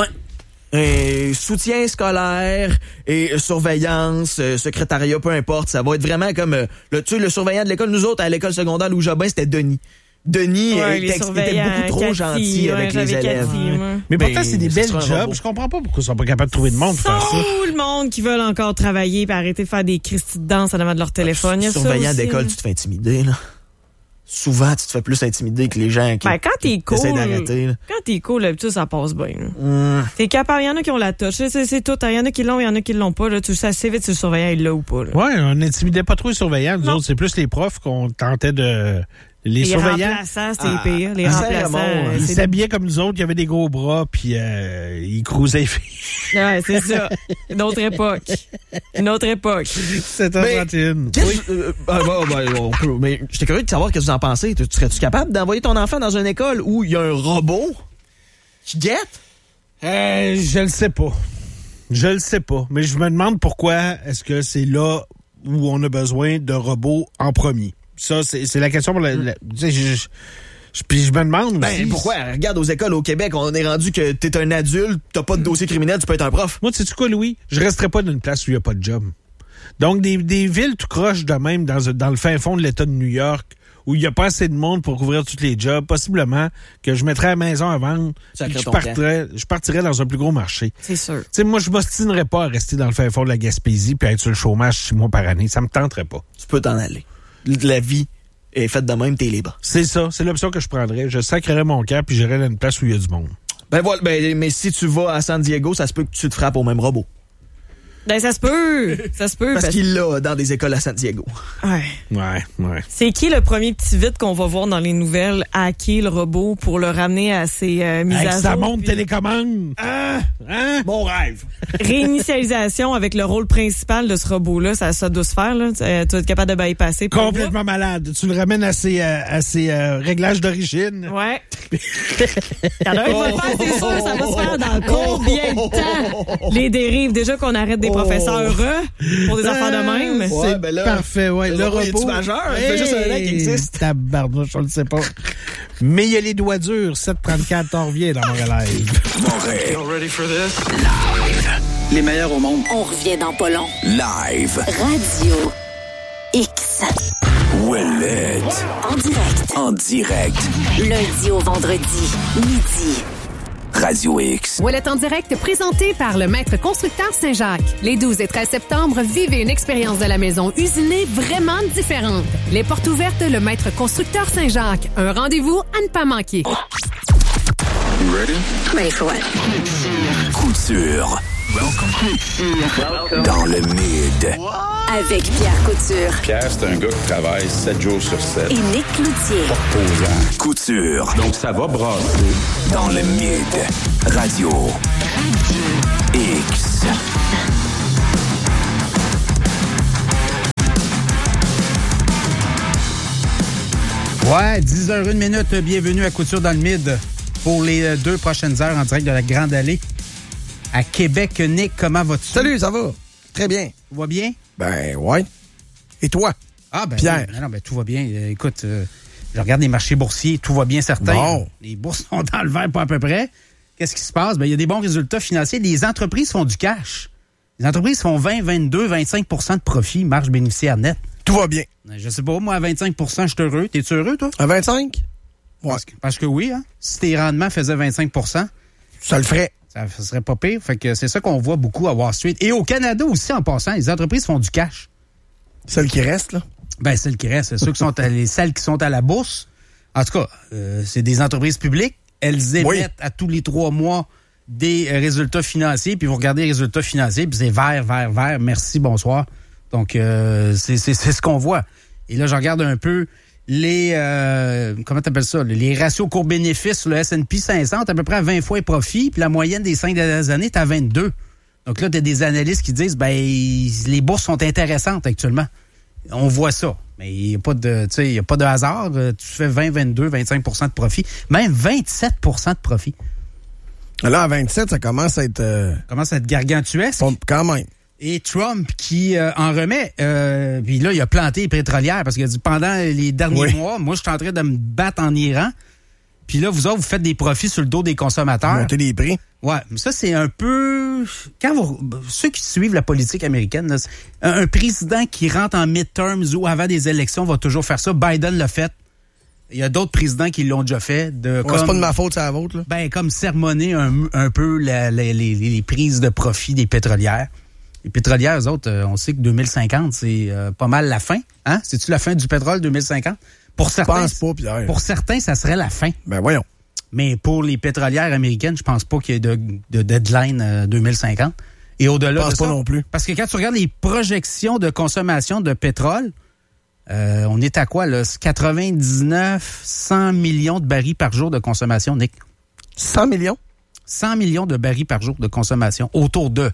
Et soutien scolaire et surveillance, euh, secrétariat, peu importe. Ça va être vraiment comme euh, le, tu sais, le surveillant de l'école. Nous autres, à l'école secondaire où Jobin, c'était Denis. Denis Ouais, euh, les était, était beaucoup trop Cathy, gentil ouais, avec les j'avais élèves. Cathy, moi. Mais Ben, pourtant, c'est des ça belles sera un jobs. robot. Je comprends pas pourquoi ils sont pas capables de trouver de monde pour faire ça. Tout le monde qui veulent encore travailler et arrêter de faire des cristis de danse en avant de leur téléphone. Il y a ça Surveillant aussi, d'école, là. tu te fais intimider, là. Souvent, tu te fais plus intimider que les gens qui Ben, quand t'es cool, essaient d'arrêter. Là. quand t'es cool, d'habitude, ça passe bien. là. Hum. T'es capable, il y en a qui ont la touche, c'est, c'est tout. Il y en a qui l'ont, il y en a qui l'ont pas. Là. Tu sais assez vite si le surveillant est là ou pas. Là. Ouais, on n'intimidait pas trop les surveillants. Nous Non. autres, c'est plus les profs qu'on tentait de... Les, Les surveillants, remplaçants, c'était Ah, pire. Les ah, remplaçants, vraiment, euh, ils c'est s'habillaient comme nous autres, ils avaient des gros bras, puis euh, ils cruisaient les filles. Ouais, c'est ça. Une autre époque. Une autre époque. C'était Argentine. Qu'est-ce- euh, euh, bah, bah, on peut, mais j'étais curieux de savoir ce que vous en pensez. Tu- Serais-tu capable d'envoyer ton enfant dans une école où il y a un robot qui guette? Euh, je le sais pas. Je le sais pas. Mais je me demande pourquoi est-ce que c'est là où on a besoin de robots en premier. Ça, c'est, c'est la question pour la... la- tu sais, je, je, je- puis je me demande Ben, aussi... pourquoi? Regarde, aux écoles au Québec, on est rendu que t'es un adulte, t'as pas de dossier criminel, tu peux être un prof. Moi, tu sais quoi, Louis? Je resterai pas dans une place où il n'y a pas de job. Donc, des, des villes tout croches de même dans, dans le fin fond de l'État de New York, où il n'y a pas assez de monde pour couvrir tous les jobs, possiblement que je mettrais la maison à vendre, Sacré puis je ton partirais, je partirais dans un plus gros marché. C'est sûr. Tu sais, moi, je m'ostinerais pas à rester dans le fin fond de la Gaspésie puis à être sur le chômage six mois par année. Ça me tenterait pas. Tu peux t'en aller. La vie est faite de même, t'es libre. C'est ça. C'est l'option que je prendrais. Je sacrerais mon camp puis j'irais dans une place où il y a du monde. Ben voilà, ben, mais si tu vas à San Diego, ça se peut que tu te frappes au même robot. Ben, ça se peut. Ça se peut. Parce parce- qu'il l'a dans des écoles à San Diego. Ouais. Ouais, ouais. C'est qui le premier petit vite qu'on va voir dans les nouvelles hacker le robot pour le ramener à ses euh, mises Avec à sa jour, montre puis télécommande. Ah! Hein? Mon rêve! réinitialisation avec le rôle principal de ce robot-là, ça, ça doit se faire. Là. Tu vas être capable de bypasser. pour Complètement malade. Tu le ramènes à ses, euh, à ses euh, réglages d'origine. voir. Ouais. Il y en a un qui va le faire, c'est sûr. Ça va se faire dans combien de temps? Les dérives. Déjà qu'on arrête des professeurs euh, pour des affaires de même. C'est Ouais, ben là, parfait, ouais. le Le robot, robot. est-tu majeur? Il fait juste un an qu'il existe. Tabarnouche, je le sais pas. Mais il y a les doigts durs. sept trente-quatre, t'en reviens dans mon live. Les meilleurs au monde. On revient dans pas long. Live. Radio X. Ouellette. En direct. En direct. Lundi au vendredi. Midi. Radio X. Ouellette en direct, présenté par le Maître Constructeur Saint-Jacques. Les douze et treize septembre, vivez une expérience de la maison usinée vraiment différente. Les portes ouvertes, le Maître Constructeur Saint-Jacques. Un rendez-vous à ne pas manquer. Ready for what? Couture. Dans le mid. Avec Pierre Couture Pierre, c'est un gars qui travaille sept jours sur sept. et Nick Cloutier. Posant. Couture. Donc, ça va brasser. Dans le mid. Radio. X. Ouais, dix heures une minute. Bienvenue à Couture dans le Mid pour les deux prochaines heures en direct de la Grande Allée à Québec. Nick, comment vas-tu? Salut, ça va? Très bien. Tout va bien? Ben, ouais. Et toi? Ah, ben, Pierre. oui, non, ben, tout va bien. Euh, écoute, euh, je regarde les marchés boursiers, tout va bien certain. Bon. Les bourses sont dans le vert, pas à peu près. Qu'est-ce qui se passe? Ben, il y a des bons résultats financiers. Les entreprises font du cash. Les entreprises font vingt, vingt-deux, vingt-cinq pour cent de profit, marge bénéficiaire nette. Tout va bien. Je sais pas, moi, à vingt-cinq pour cent, je suis heureux. T'es-tu heureux, toi? À vingt-cinq? Ouais. Parce que, parce que oui, hein? Si tes rendements faisaient vingt-cinq pour cent, Ça le ferait. ça ne serait pas pire. Fait que c'est ça qu'on voit beaucoup à Wall Street. Et au Canada aussi, en passant, les entreprises font du cash. Celle qui reste, là. Ben, celles qui restent, ceux qui sont à, les celles qui sont à la bourse. En tout cas, euh, c'est des entreprises publiques. Elles émettent Oui. à tous les trois mois des euh, résultats financiers. Puis vous regardez les résultats financiers, puis c'est vert, vert, vert. Merci, bonsoir. Donc, euh, c'est, c'est, c'est ce qu'on voit. Et là, je regarde un peu les... Euh, comment t'appelles ça? Les ratios cours-bénéfices sur le S and P cinq cents, à peu près à vingt fois les profits. Puis la moyenne des cinq dernières années est à vingt-deux. Donc là, tu as des analystes qui disent, ben, les bourses sont intéressantes actuellement. On voit ça. Mais il n'y a pas de, tu sais, il y a pas de hasard. Tu fais vingt, vingt-deux, vingt-cinq pour cent de profit. Même vingt-sept pour cent de profit. Là, à vingt-sept, ça commence à être... Euh, commence à être gargantuesque. bon, quand même. Et Trump qui euh, en remet, euh, puis là, il a planté les pétrolières parce qu'il a dit pendant les derniers Oui. mois, moi, je suis en train de me battre en Iran. Puis là, vous autres, vous faites des profits sur le dos des consommateurs. Monter les prix. Ouais, mais ça, c'est un peu... Quand vous... Ceux qui suivent la politique américaine, là, c'est un, un président qui rentre en midterms ou avant des élections va toujours faire ça. Biden l'a fait. Il y a d'autres présidents qui l'ont déjà fait. De, Ouais, comme, c'est pas de ma faute, c'est la vôtre, là. ben, comme sermonner un, un peu la- la- les, les- les prises de profit des pétrolières. Les pétrolières, eux autres, euh, on sait que deux mille cinquante, c'est euh, pas mal la fin. Hein? C'est-tu la fin du pétrole, deux mille cinquante? Pour Je certains, pense pas, Pierre. pour certains, ça serait la fin. Ben, voyons. Mais pour les pétrolières américaines, je pense pas qu'il y ait de, de deadline euh, deux mille cinquante. Et Je au-delà pense de pas ça, non plus. parce que quand tu regardes les projections de consommation de pétrole, euh, on est à quoi, là? quatre-vingt-dix-neuf, cent millions de barils par jour de consommation, Nick. cent millions? cent millions de barils par jour de consommation, autour de.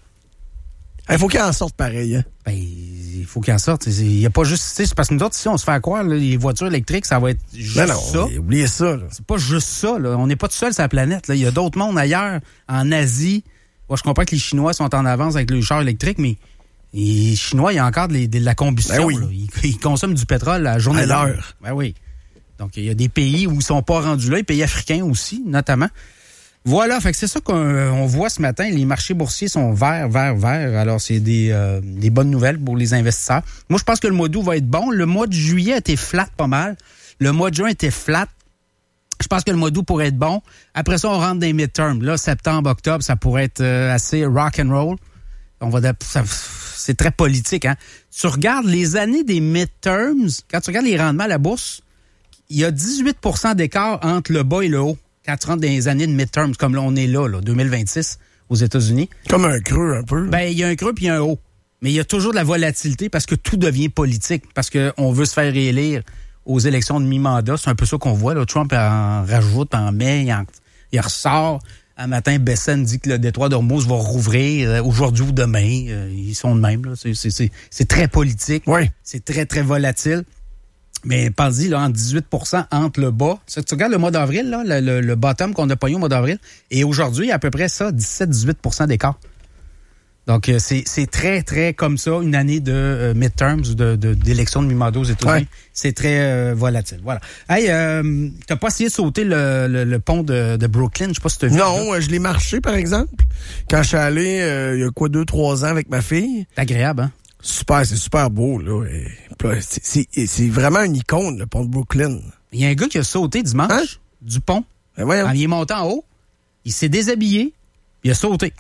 Il faut qu'il en sorte pareil, hein. Ben, il faut qu'il en sorte. Il y a pas juste, tu sais, c'est parce que nous autres, ici, on se fait croire, là, les voitures électriques, ça va être juste Ben non, ça. oubliez ça, là. C'est pas juste ça, là. On n'est pas tout seul sur la planète, là. Il y a d'autres mondes ailleurs, en Asie. Moi, je comprends que les Chinois sont en avance avec le char électrique, mais les Chinois, il y a encore de, les- de la combustion. Ben oui. Là. Ils, ils consomment du pétrole à journée À longue. l'heure. Ben oui. Donc, il y a des pays où ils sont pas rendus là, les pays africains aussi, notamment. Voilà, fait que c'est ça qu'on on voit ce matin. Les marchés boursiers sont verts, verts, verts. Alors, c'est des, euh, des bonnes nouvelles pour les investisseurs. Moi, je pense que le mois d'août va être bon. Le mois de juillet a été flat pas mal. Le mois de juin était flat. Je pense que le mois d'août pourrait être bon. Après ça, on rentre dans les midterms. Là, septembre, octobre, ça pourrait être euh, assez rock and roll. On va, ça, c'est très politique, hein. Tu regardes les années des midterms, quand tu regardes les rendements à la bourse, il y a dix-huit pour cent d'écart entre le bas et le haut. Quand tu rentres dans les années de midterms, comme là, on est là, là, deux mille vingt-six, aux États-Unis. Comme un creux, un peu. Ben, il y a un creux puis il y a un haut. Mais il y a toujours de la volatilité parce que tout devient politique, parce qu'on veut se faire réélire aux élections de mi-mandat. C'est un peu ça qu'on voit, là. Trump en rajoute, en met, il, en, il ressort. Un matin, Bessène dit que le détroit d'Ormuz va rouvrir euh, aujourd'hui ou demain. Euh, ils sont de même, là. C'est, c'est, c'est, c'est très politique. Oui. C'est très, très volatile. Mais pense-y, là, en dix-huit pour cent entre le bas. Ça, tu regardes le mois d'avril, là, le, le, le bottom qu'on a pogné au mois d'avril. Et aujourd'hui, à peu près ça, dix-sept à dix-huit pour cent d'écart. Donc, euh, c'est, c'est très, très comme ça, une année de euh, midterms, de, de, d'élection de mi-mandat aux États-Unis. Ouais. C'est très euh, volatile. Voilà. Hey, euh, t'as pas essayé de sauter le, le, le pont de, de Brooklyn? Je sais pas si t'as vu. Non, euh, je l'ai marché, par exemple. Quand je suis allé, euh, il y a quoi, deux, trois ans avec ma fille. C'est agréable, hein? Super, c'est super beau, là. Et, puis là, c'est, c'est, c'est vraiment une icône, le pont de Brooklyn. Il y a un gars qui a sauté dimanche Hein? du pont. Ben voyons. Il est monté en haut. Il s'est déshabillé. Il a sauté.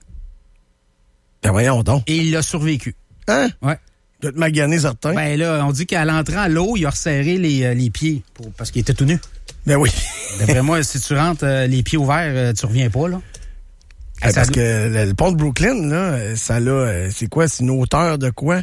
Ben voyons donc. Et il a survécu. Hein? Ouais. Il doit te maganer certains. Ben là, on dit qu'à l'entrée à l'eau, il a resserré les, euh, les pieds pour, parce qu'il était tout nu. Ben oui. D'après moi, si tu rentres euh, les pieds ouverts, euh, tu reviens pas, là. Hey, parce que le, le pont de Brooklyn, là, ça là, c'est quoi? C'est une hauteur de quoi?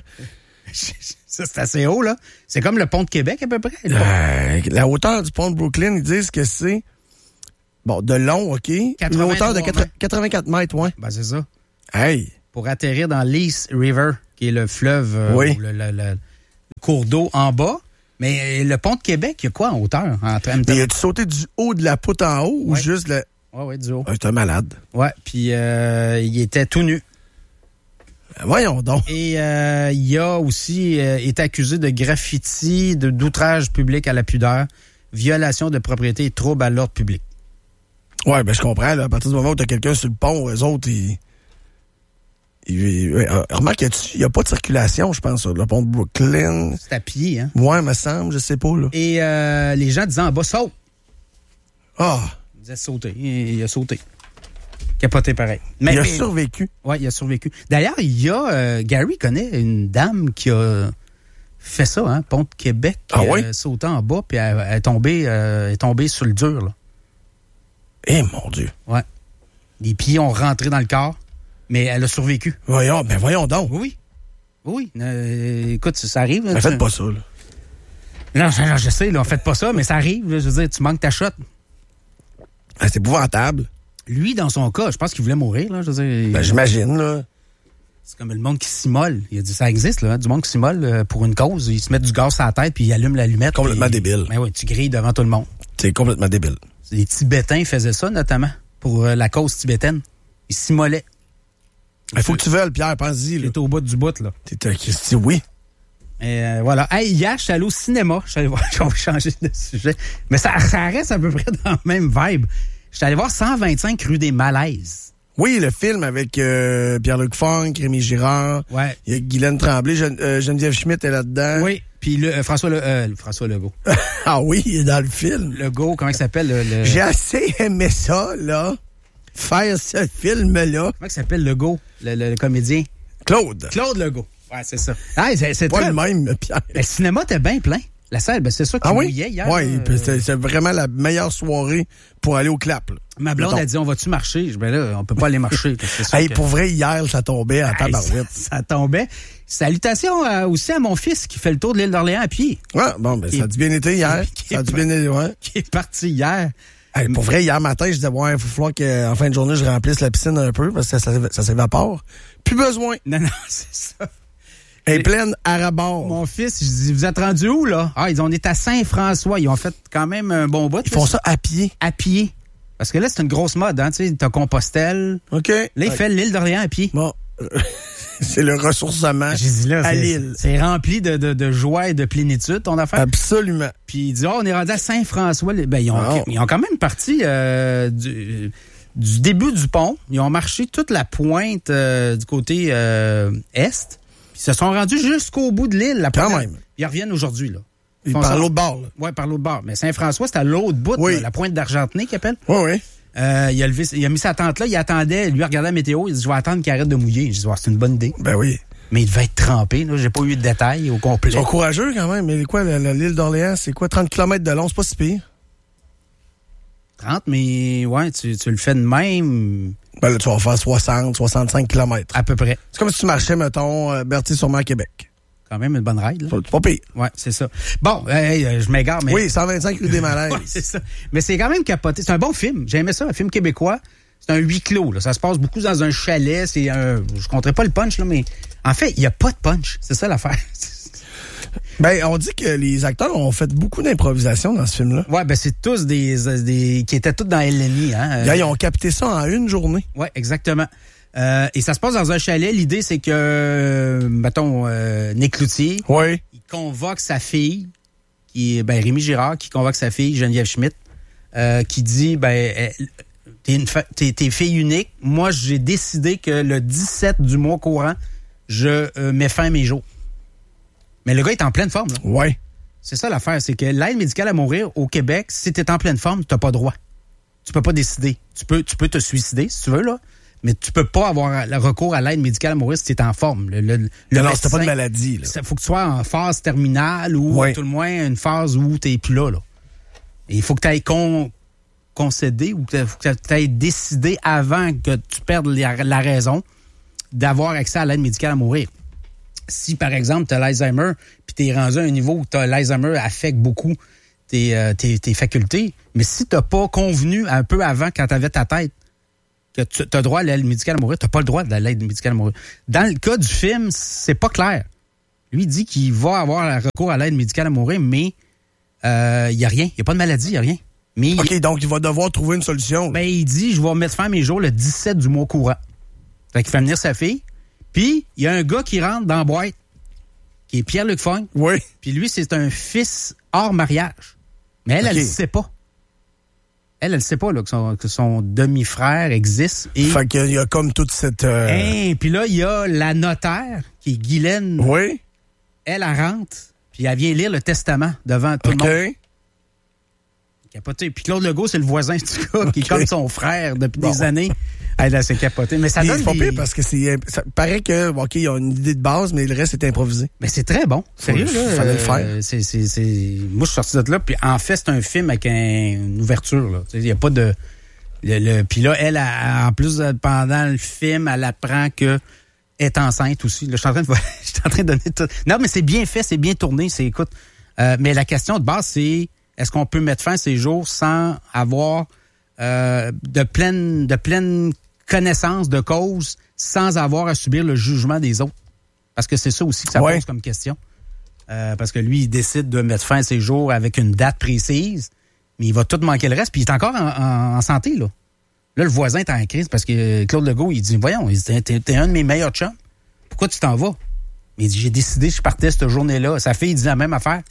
Ça, c'est assez haut, là. C'est comme le pont de Québec, à peu près. Euh, la hauteur du pont de Brooklyn, ils disent que c'est, bon, de long, OK? Une hauteur de quatre-vingt-quatre mètres, ouais. Ben, c'est ça. Hey! Pour atterrir dans l'East River, qui est le fleuve, euh, oui. le, le, le, le cours d'eau en bas. Mais le pont de Québec, il y a quoi en hauteur? En train Mais as-tu sauté du haut de la poutre en haut ou ouais. juste le... Oui, oui, du haut. Ah, t'es un malade. Ouais, puis euh, il était tout nu. Ben, voyons donc. Et euh, il a aussi euh, été accusé de graffiti, de, d'outrage public à la pudeur, violation de propriété et trouble à l'ordre public. Ouais, ben je comprends. Là, à partir du moment où t'as quelqu'un sur le pont, eux autres, ils... ils, ils euh, remarque, il n'y a, a pas de circulation, je pense, sur le pont de Brooklyn. C'est à pied, hein? Ouais, me semble, je sais pas, là. Et euh, les gens disaient en bas, saute! Ah! Il disait sauter. Il, il a sauté. Capoté pareil. Mais, il a mais, survécu. Oui, il a survécu. D'ailleurs, il y a... Euh, Gary connaît une dame qui a fait ça, hein, pont de Québec. Ah oui? Euh, sautant en bas, puis elle, elle, est tombée, euh, elle est tombée sur le dur, là. Eh, mon Dieu. Ouais. Les pieds ont rentré dans le corps, mais elle a survécu. Voyons, ben voyons donc. Oui. Oui. Euh, écoute, ça arrive. Ben, faites pas ça, là. Non, je, je sais, là, faites pas ça, mais ça arrive. Je veux dire, tu manques ta shot. Ben, c'est épouvantable. Lui, dans son cas, je pense qu'il voulait mourir, là. Je veux dire, ben, j'imagine, là. C'est comme le monde qui s'immole. Il a dit, ça existe, là, du monde qui s'immole pour une cause. Ils se mettent du gaz sur la tête puis ils allument l'allumette. Complètement puis, débile. Ben oui, tu grilles devant tout le monde. C'est complètement débile. Les Tibétains faisaient ça, notamment, pour euh, la cause tibétaine. Ils s'immolaient. Il faut que tu veuilles, Pierre, pense-y. T'es au bout du bout, là. T'es un Christy, oui. Et euh, voilà. Hey, hier, je suis allé au cinéma. Je suis allé voir, on va changer de sujet. Mais ça, ça reste à peu près dans la même vibe. Je suis allé voir cent vingt-cinq rue des Malaises. Oui, le film avec euh, Pierre-Luc Funk, Rémi Girard. Ouais. Il y a Guylaine Tremblay, Gen- euh, Geneviève Schmidt est là-dedans. Oui. Puis le, euh, François, le, euh, François Legault. Ah oui, il est dans le film. Legault, comment il s'appelle? Le, le... J'ai assez aimé ça, là. Faire ce film-là. Comment il s'appelle Legault, le, le, le comédien? Claude. Claude Legault. Ouais, c'est ça. Ah, c'est, c'est pas très... le même, Pierre. Le cinéma était bien plein. La salle, ben c'est ça qui ah oui? mouillait hier. Oui, euh... c'est, c'est vraiment la meilleure soirée pour aller au clap. Là. Ma blonde a dit, on va-tu marcher? Je dis, ben là, on peut pas aller marcher. C'est hey, que... Pour vrai, hier, ça tombait en tabarouette. Ça, ça tombait. Salutations à, aussi à mon fils qui fait le tour de l'île d'Orléans à pied. Ouais, bon, ben, qui ça a dû bien été hier. Ça a dû bien été, ouais. Qui est parti hier. Hey, pour vrai, hier matin, je disais, ouais, il faut falloir qu'en fin de journée, je remplisse la piscine un peu parce que ça, ça, ça s'évapore. Plus besoin. Non, non, c'est ça. Elle est pleine à rabord. Mon fils, je dis, vous êtes rendu où, là? Ah, ils ont, on est à Saint-François. Ils ont fait quand même un bon bout. Ils font ça à pied. À pied. Parce que là, c'est une grosse mode, hein, tu sais, t'as Compostelle. OK. Là, il okay. fait l'île d'Orléans à pied. Bon. C'est le ressourcement J'ai dit là, à c'est, l'île. C'est rempli de, de, de joie et de plénitude, ton affaire. Absolument. Puis il dit, oh, on est rendu à Saint-François. Ben, ils ont, oh. ils ont quand même parti euh, du, du début du pont. Ils ont marché toute la pointe euh, du côté euh, est. Puis ils se sont rendus jusqu'au bout de l'île. La quand première. même. Ils reviennent aujourd'hui, là. Ils par l'autre bord, là. Oui, par l'autre bord. Mais Saint-François, c'est à l'autre bout, oui. là, la pointe d'Argentenay qu'il appelle. Oui, oui. Euh, il, a levé, il a mis sa tente là, il attendait, lui, il regardait la météo, il dit, je vais attendre qu'il arrête de mouiller. Je dis, oh, c'est une bonne idée. Ben oui. Mais il devait être trempé, là. J'ai pas eu de détails au complet. Ils sont courageux quand même. Mais quoi, la, la, l'île d'Orléans, c'est quoi, trente kilomètres de long? C'est pas si pire. trente, mais ouais, tu, tu le fais de même. Ben là, tu vas faire soixante, soixante-cinq kilomètres. À peu près. C'est comme si tu marchais, mettons, euh, Berthier-sur-Mer, Québec. Quand même une bonne ride, là. C'est pas pire. Ouais, c'est ça. Bon, hey, je m'égare, mais... Oui, cent vingt-cinq rue des Malaises. Ouais, c'est ça. Mais c'est quand même capoté. C'est un bon film. J'ai aimé ça, un film québécois. C'est un huis clos, là. Ça se passe beaucoup dans un chalet. C'est un... Je compterai pas le punch, là, mais en fait, il n'y a pas de punch. C'est ça l'affaire. Ben, on dit que les acteurs ont fait beaucoup d'improvisation dans ce film-là. Ouais, ben c'est tous des, des qui étaient tous dans L N I, hein. Là, ils ont capté ça en une journée. Ouais, exactement. Euh, et ça se passe dans un chalet. L'idée, c'est que, euh, mettons, euh, Nick Cloutier, oui. il convoque sa fille, qui est ben Rémi Girard, qui convoque sa fille Geneviève Schmidt, euh, qui dit, ben, elle, t'es une fa- t'es, t'es fille unique. Moi, j'ai décidé que le dix-sept du mois courant, je euh, mets fin à mes jours. Mais le gars est en pleine forme, là. Ouais. C'est ça l'affaire, c'est que l'aide médicale à mourir au Québec, si t'es en pleine forme, t'as pas droit. Tu peux pas décider. Tu peux, tu peux te suicider, si tu veux, là. Mais tu peux pas avoir le recours à l'aide médicale à mourir si tu es en forme. Le, le, le non, médecin, c'était pas de maladie. Il faut que tu sois en phase terminale ou ouais. à tout le moins une phase où tu n'es plus là, là. Et il faut que tu ailles con, concédé ou que tu aies décidé avant que tu perdes la, la raison d'avoir accès à l'aide médicale à mourir. Si, par exemple, tu as l'Alzheimer puis tu es rendu à un niveau où l'Alzheimer affecte beaucoup tes, euh, tes, tes facultés, mais si tu n'as pas convenu un peu avant, quand tu avais ta tête, que tu as droit à l'aide médicale à mourir, tu n'as pas le droit de l'aide médicale à mourir. Dans le cas du film, c'est pas clair. Lui, il dit qu'il va avoir recours à l'aide médicale à mourir, mais il euh, n'y a rien. Il n'y a pas de maladie, il n'y a rien. Mais OK, il, donc il va devoir trouver une solution. Ben, il dit, je vais mettre fin à mes jours le dix-sept du mois courant. Fait qu'il fait venir sa fille. Puis, il y a un gars qui rentre dans la boîte, qui est Pierre-Luc Funk. Oui. Puis lui, c'est un fils hors mariage. Mais elle, okay. elle ne sait pas. Elle, elle ne sait pas là, que, son, que son demi-frère existe. Et... Fait qu'il y a comme toute cette... Euh... Hey, puis là, il y a la notaire, qui est Guylaine. Oui. Elle, elle rentre, puis elle vient lire le testament devant tout okay. le monde. Capoté. Puis Claude Legault, c'est le voisin du gars, okay. qui est comme son frère depuis bon. des années. Elle a s'est capotée. Mais ça Et donne c'est pas des... pire parce que c'est... Ça paraît que, OK, il y a une idée de base, mais le reste est improvisé. Mais c'est très bon. Sérieux, là. Il fallait le faire. Euh, c'est, c'est, c'est... Moi, je suis sorti de là, puis en fait, c'est un film avec un... une ouverture, là. Il n'y a pas de... Le, le... Puis là, elle, a... en plus, pendant le film, elle apprend que est enceinte aussi. Là, je suis en train de... je suis en train de donner tout... Non, mais c'est bien fait, c'est bien tourné, c'est... Écoute, euh, mais la question de base, c'est est-ce qu'on peut mettre fin à ces jours sans avoir euh, de pleine... de pleine connaissance de cause sans avoir à subir le jugement des autres. Parce que c'est ça aussi que ça ouais. pose comme question. Euh, parce que lui, il décide de mettre fin à ses jours avec une date précise, mais il va tout manquer le reste, puis il est encore en, en, en santé, là. Là, le voisin est en crise parce que Claude Legault, il dit, voyons, il dit, t'es, t'es un de mes meilleurs chums. Pourquoi tu t'en vas? Mais il dit, j'ai décidé que je partais cette journée-là. Sa fille, il dit la même affaire.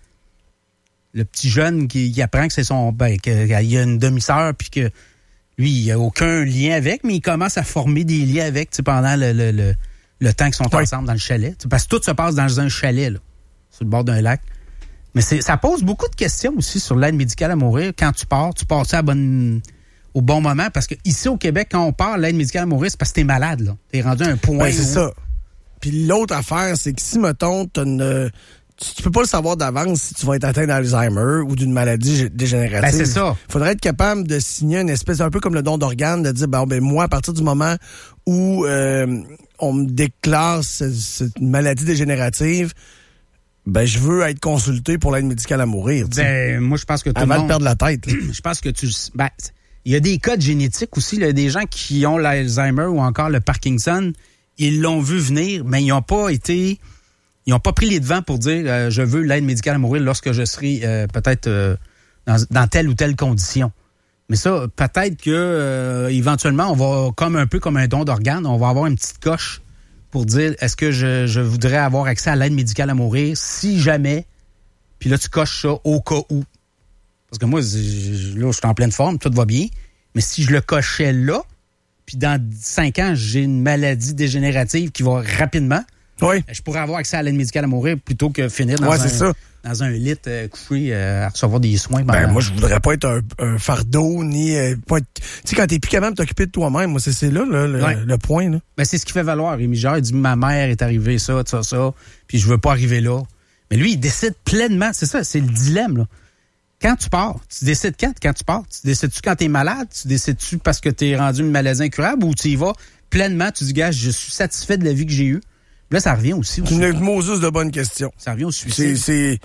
Le petit jeune qui, qui apprend que c'est son... Ben, qu'il y a une demi-sœur, puis que lui, il n'a aucun lien avec, mais il commence à former des liens avec pendant le, le, le, le temps qu'ils sont ouais. ensemble dans le chalet. T'sais, parce que tout se passe dans un chalet, là, sur le bord d'un lac. Mais c'est, ça pose beaucoup de questions aussi sur l'aide médicale à mourir. Quand tu pars, tu pars ça à bonne, au bon moment. Parce que ici au Québec, quand on part l'aide médicale à mourir, c'est parce que t'es malade. Là. T'es rendu à un point. Ben, c'est où... ça. Puis l'autre affaire, c'est que si, mettons, t'as une... Tu, tu peux pas le savoir d'avance si tu vas être atteint d'Alzheimer ou d'une maladie dégénérative. Ben, c'est ça. Il faudrait être capable de signer une espèce, un peu comme le don d'organes, de dire, ben, ben moi, à partir du moment où euh, on me déclare cette, cette maladie dégénérative, ben, je veux être consulté pour l'aide médicale à mourir. T'sais. Ben, moi, je pense que tout Avant le monde... de perdre la tête. Je pense que tu... Ben, il y a des codes génétiques aussi. Il y a des gens qui ont l'Alzheimer ou encore le Parkinson. Ils l'ont vu venir, mais ils n'ont pas été... Ils n'ont pas pris les devants pour dire euh, je veux l'aide médicale à mourir lorsque je serai euh, peut-être euh, dans, dans telle ou telle condition. Mais ça, peut-être que euh, éventuellement, on va, comme un peu comme un don d'organes, on va avoir une petite coche pour dire est-ce que je, je voudrais avoir accès à l'aide médicale à mourir si jamais, puis là, tu coches ça au cas où. Parce que moi, je, là, je suis en pleine forme, tout va bien, mais si je le cochais là, puis dans cinq ans, j'ai une maladie dégénérative qui va rapidement, oui. je pourrais avoir accès à l'aide médicale à mourir plutôt que finir dans, ouais, un, c'est ça. dans un lit euh, couché euh, à recevoir des soins. Ben, moi, je voudrais pas être un, un fardeau, ni euh, pas être... Tu sais, quand t'es plus capable de t'occuper de toi-même, moi, c'est, c'est là, là le, ouais. le point. Là. Ben, c'est ce qui fait valoir. Rémi Girard, il dit, ma mère est arrivée, ça, ça, ça, puis je veux pas arriver là. Mais lui, il décide pleinement. C'est ça, c'est le dilemme, là. Quand tu pars, tu décides quand, quand tu pars? Tu décides-tu quand t'es malade? Tu décides-tu parce que t'es rendu une maladie incurable ou tu y vas pleinement, tu dis, gars, je suis satisfait de la vie que j'ai eue? Là, ça revient aussi au suicide. C'est une Moses de bonne question. Ça revient au suicide. C'est, c'est...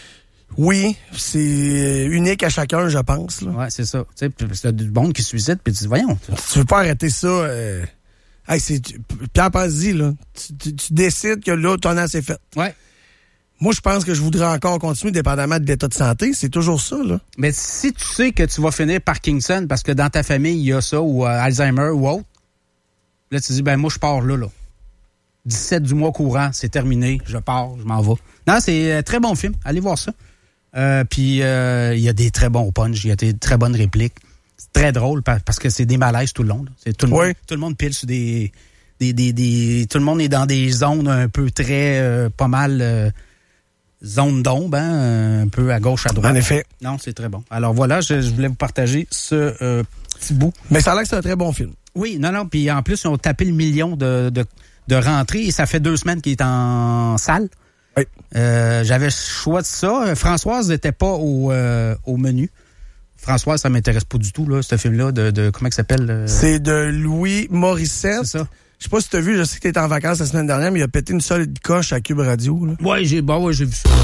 Oui, c'est unique à chacun, je pense. Là. Ouais, c'est ça. Tu sais, c'est du monde qui se suicide, puis tu dis, voyons. Tu veux pas arrêter ça. Euh... Hey, c'est... Pierre Pazzi, là. Tu, tu, tu décides que là, ton an, c'est fait. Ouais. Moi, je pense que je voudrais encore continuer, dépendamment de l'état de santé. C'est toujours ça, là. Mais si tu sais que tu vas finir Parkinson parce que dans ta famille, il y a ça, ou euh, Alzheimer ou autre, là, tu dis, ben moi, je pars là, là. dix-sept du mois courant, c'est terminé, je pars, je m'en vais. Non, c'est un très bon film, allez voir ça. Euh, puis, euh, il y a des très bons punchs, il y a des très bonnes répliques. C'est très drôle parce que c'est des malaises tout le long. Là. C'est tout, le oui. monde, tout le monde pile sur des, des, des, des... Tout le monde est dans des zones un peu très, euh, pas mal... Euh, zone d'ombre, hein, un peu à gauche, à droite. En effet. Non, c'est très bon. Alors voilà, je, je voulais vous partager ce euh, petit bout. Mais ça a l'air que c'est un très bon film. Oui, non, non, puis en plus, ils ont tapé le million de, de, de rentrées et ça fait deux semaines qu'il est en salle. Oui. Euh, j'avais le choix de ça. Françoise n'était pas au, euh, au menu. François, ça m'intéresse pas du tout, là, ce film-là, de, de comment il s'appelle? Euh... C'est de Louis Morissette. C'est ça. Je sais pas si t'as vu, je sais que t'étais en vacances la semaine dernière, mais il a pété une solide coche à Cube Radio. Là. Ouais, j'ai, bah ouais, j'ai vu ça.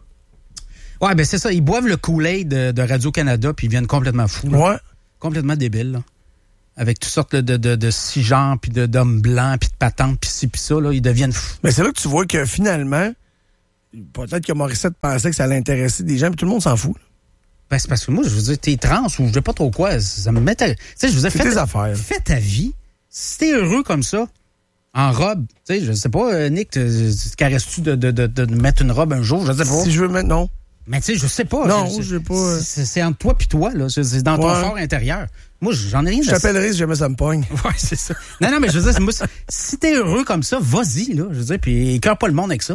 Ouais, ben c'est ça. Ils boivent le Kool-Aid de, de Radio-Canada, puis ils viennent complètement fous. Là. Ouais. Complètement débiles, là. Avec toutes sortes de, de, de cisgenres, puis de, d'hommes blancs, puis de patentes, puis ci, puis ça, là, ils deviennent fous. Mais c'est là que tu vois que finalement, peut-être que Morissette pensait que ça allait intéresser des gens, puis tout le monde s'en fout. Là. Ben, c'est parce que moi, je veux dire, t'es trans ou je sais pas trop quoi. Ça me met. Tu sais, je vous ai fait. tes affaires. Fais ta vie. Si t'es heureux comme ça, en robe, tu sais, je sais pas, Nick, te caresses-tu de, de, de, de mettre une robe un jour? Je sais pas. Si je veux mettre, non. Mais tu sais, je sais pas. Non, je sais pas. C'est, c'est entre toi puis toi, là. C'est, c'est dans ton ouais. fort intérieur. Moi, j'en ai rien. Je t'appellerai si jamais ça me pogne. Ouais, c'est ça. Non, non, mais je veux dire, moi, si t'es heureux comme ça, vas-y, là. Je veux dire, puis écœure pas le monde avec ça.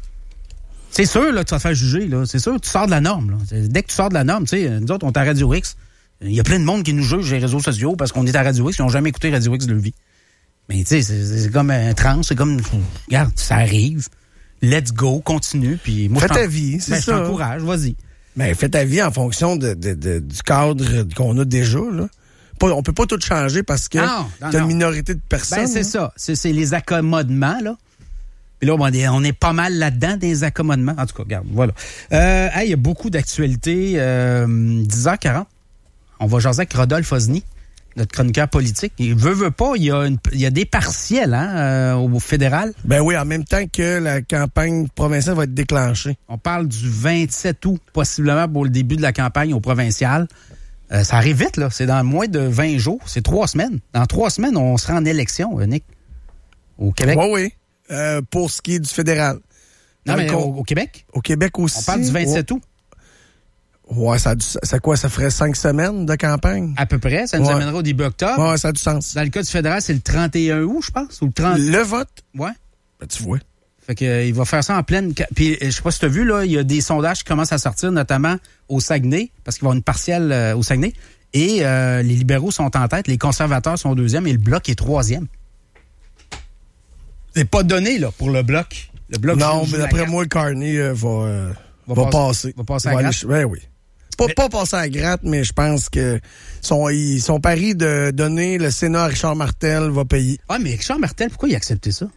C'est sûr, là, tu vas te faire juger, là. C'est sûr, tu sors de la norme, là. Dès que tu sors de la norme, tu sais, nous autres, on est à Radio X. Il y a plein de monde qui nous juge sur les réseaux sociaux parce qu'on est à Radio X, ils n'ont jamais écouté Radio X de leur vie. Mais tu sais, c'est, c'est comme un trans, c'est comme, regarde, ça arrive. Let's go, continue, puis moi, fais ta vie, c'est ben, ça. Je t'encourage, vas-y. Mais fais ta vie en fonction de, de, de, du cadre qu'on a déjà, là. Pas, on peut pas tout changer parce que non, non, t'as non. une minorité de personnes. Ben, c'est là. ça. C'est, c'est les accommodements, là. Puis là, on est, on est pas mal là-dedans des accommodements. En tout cas, regarde, voilà. Euh, hey, il y a beaucoup d'actualités. Euh, dix heures quarante. On va jaser avec Rodolphe Osny, notre chroniqueur politique. Il veut, veut pas, il y a, une, il y a des partiels hein, euh, au fédéral. Ben oui, en même temps que la campagne provinciale va être déclenchée. On parle du vingt-sept août, possiblement pour le début de la campagne au provincial. Euh, ça arrive vite, là. C'est dans moins de vingt jours. C'est trois semaines. Dans trois semaines, on sera en élection, Nick. Au Québec. Oui, oui. Euh, pour ce qui est du fédéral. Non, Dans mais le au, au Québec? Au Québec aussi. On parle du vingt-sept août. Ouais, ça a du, ça quoi? Ça ferait cinq semaines de campagne? À peu près. Ça nous ouais. amènera au début octobre. Ouais, ça a du sens. Dans le cas du fédéral, c'est le trente et un août, je pense. Ou le trente. Le vote? Ouais. Ben, tu vois. Fait que, euh, il va faire ça en pleine... Puis, je sais pas si tu as vu, là, il y a des sondages qui commencent à sortir, notamment au Saguenay, parce qu'il va y avoir une partielle euh, au Saguenay. Et euh, les libéraux sont en tête, les conservateurs sont deuxième et le Bloc est troisième. C'est pas donné, là, pour le Bloc. Le bloc non, mais d'après moi, le Carney euh, va, euh, va, va passer. Va passer à la gratte? Ben oui. Pas, mais... pas passer à la gratte, mais je pense que son, il, son pari de donner le Sénat à Richard Martel va payer. Ah, mais Richard Martel, pourquoi il a accepté ça?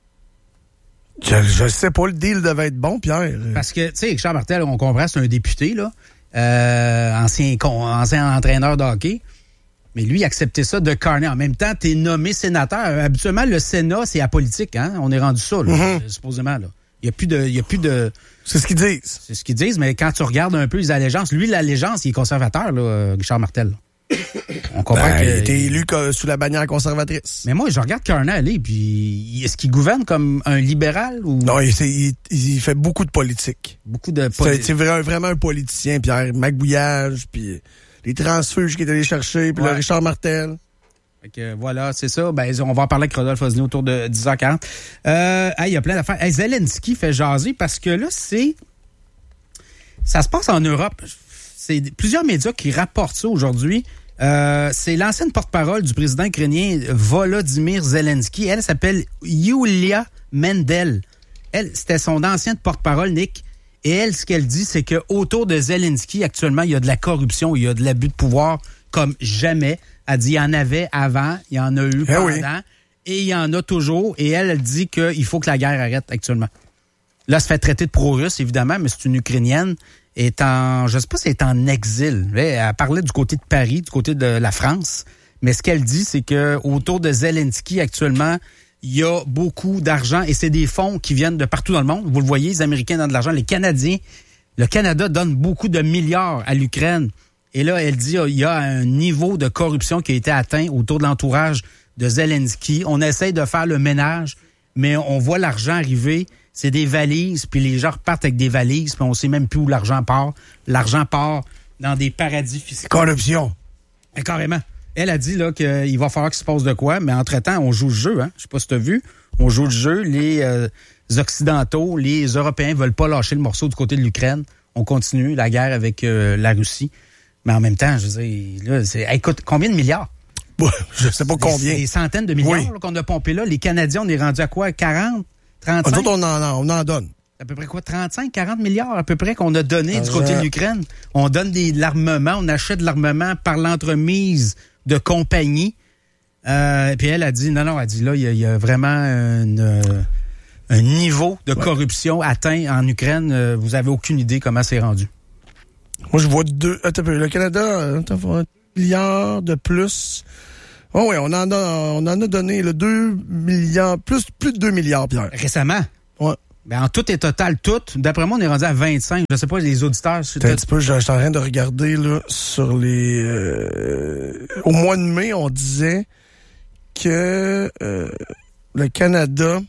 Je, je sais pas, le deal devait être bon, Pierre. Parce que, tu sais, Richard Martel, on comprend, c'est un député, là, euh, ancien, ancien entraîneur de hockey. Mais lui, il a accepté ça de Carney. En même temps, t'es nommé sénateur. Habituellement, le Sénat, c'est apolitique, hein? On est rendu ça, là, mm-hmm. supposément, là. Il n'y a plus de, il y a plus de. C'est ce qu'ils disent. C'est ce qu'ils disent, mais quand tu regardes un peu les allégeances, lui, l'allégeance, il est conservateur, là, Richard Martel. On comprend ben, que. Il a été élu sous la bannière conservatrice. Mais moi, je regarde Carney aller, puis est-ce qu'il gouverne comme un libéral ou. Non, il, il, il fait beaucoup de politique. Beaucoup de politique. C'est, c'est vraiment un politicien, Pierre. Magouillage, puis les transfuges qu'il est allé chercher, puis ouais. le Richard Martel. Fait que voilà, c'est ça. Ben, on va en parler avec Rodolphe Osny autour de dix heures quarante. Euh, il hey, y a plein d'affaires. Hey, Zelensky fait jaser parce que là, c'est. Ça se passe en Europe. C'est plusieurs médias qui rapportent ça aujourd'hui. Euh, c'est l'ancienne porte-parole du président ukrainien Volodymyr Zelensky. Elle s'appelle Yulia Mendel. Elle, c'était son ancienne porte-parole, Nick. Et elle, ce qu'elle dit, c'est que autour de Zelensky, actuellement, il y a de la corruption, il y a de l'abus de pouvoir comme jamais. Elle dit, il y en avait avant, il y en a eu eh pendant, oui. et il y en a toujours. Et elle, elle dit qu'il faut que la guerre arrête actuellement. Là, elle se fait traiter de pro-russe, évidemment, mais c'est une Ukrainienne. Est en, je sais pas si elle est en exil. Elle parlait du côté de Paris, du côté de la France. Mais ce qu'elle dit, c'est que autour de Zelensky, actuellement, il y a beaucoup d'argent et c'est des fonds qui viennent de partout dans le monde. Vous le voyez, les Américains donnent de l'argent, les Canadiens. Le Canada donne beaucoup de milliards à l'Ukraine. Et là, elle dit il y a un niveau de corruption qui a été atteint autour de l'entourage de Zelensky. On essaye de faire le ménage, mais on voit l'argent arriver. C'est des valises, puis les gens repartent avec des valises, puis on sait même plus où l'argent part. L'argent part dans des paradis fiscaux. Corruption. Et carrément. Elle a dit là qu'il va falloir qu'il se passe de quoi, mais entre-temps, on joue le jeu. Hein? Je sais pas si tu as vu. On joue le jeu. Les euh, Occidentaux, les Européens veulent pas lâcher le morceau du côté de l'Ukraine. On continue la guerre avec euh, la Russie. Mais en même temps, je veux dire, là, c'est, hey, écoute, combien de milliards? Ouais, je sais pas des, combien. Des centaines de milliards oui. là, qu'on a pompé là. Les Canadiens, on est rendu à quoi? quarante? trente-cinq? Nous autres, on en, on en donne. à peu près quoi, trente-cinq, quarante milliards à peu près qu'on a donné ah, du côté de l'Ukraine. On donne des, de l'armement, on achète de l'armement par l'entremise de compagnies. Euh, puis elle a dit, non, non, elle a dit là, il y a, il y a vraiment une, euh, un niveau de ouais. corruption atteint en Ukraine. Euh, vous avez aucune idée comment c'est rendu. Moi, je vois deux. Attends, le Canada, attends, un milliard de plus. Oh oui, on en a, on en a donné le deux milliards, plus, plus de deux milliards, Pierre. Récemment? Ouais. Ben, en tout et total, tout. D'après moi, on est rendu à vingt-cinq. Je sais pas, les auditeurs... Un petit peu, je suis en train de regarder, là, sur les... Euh, au mois de mai, on disait que euh, le Canada,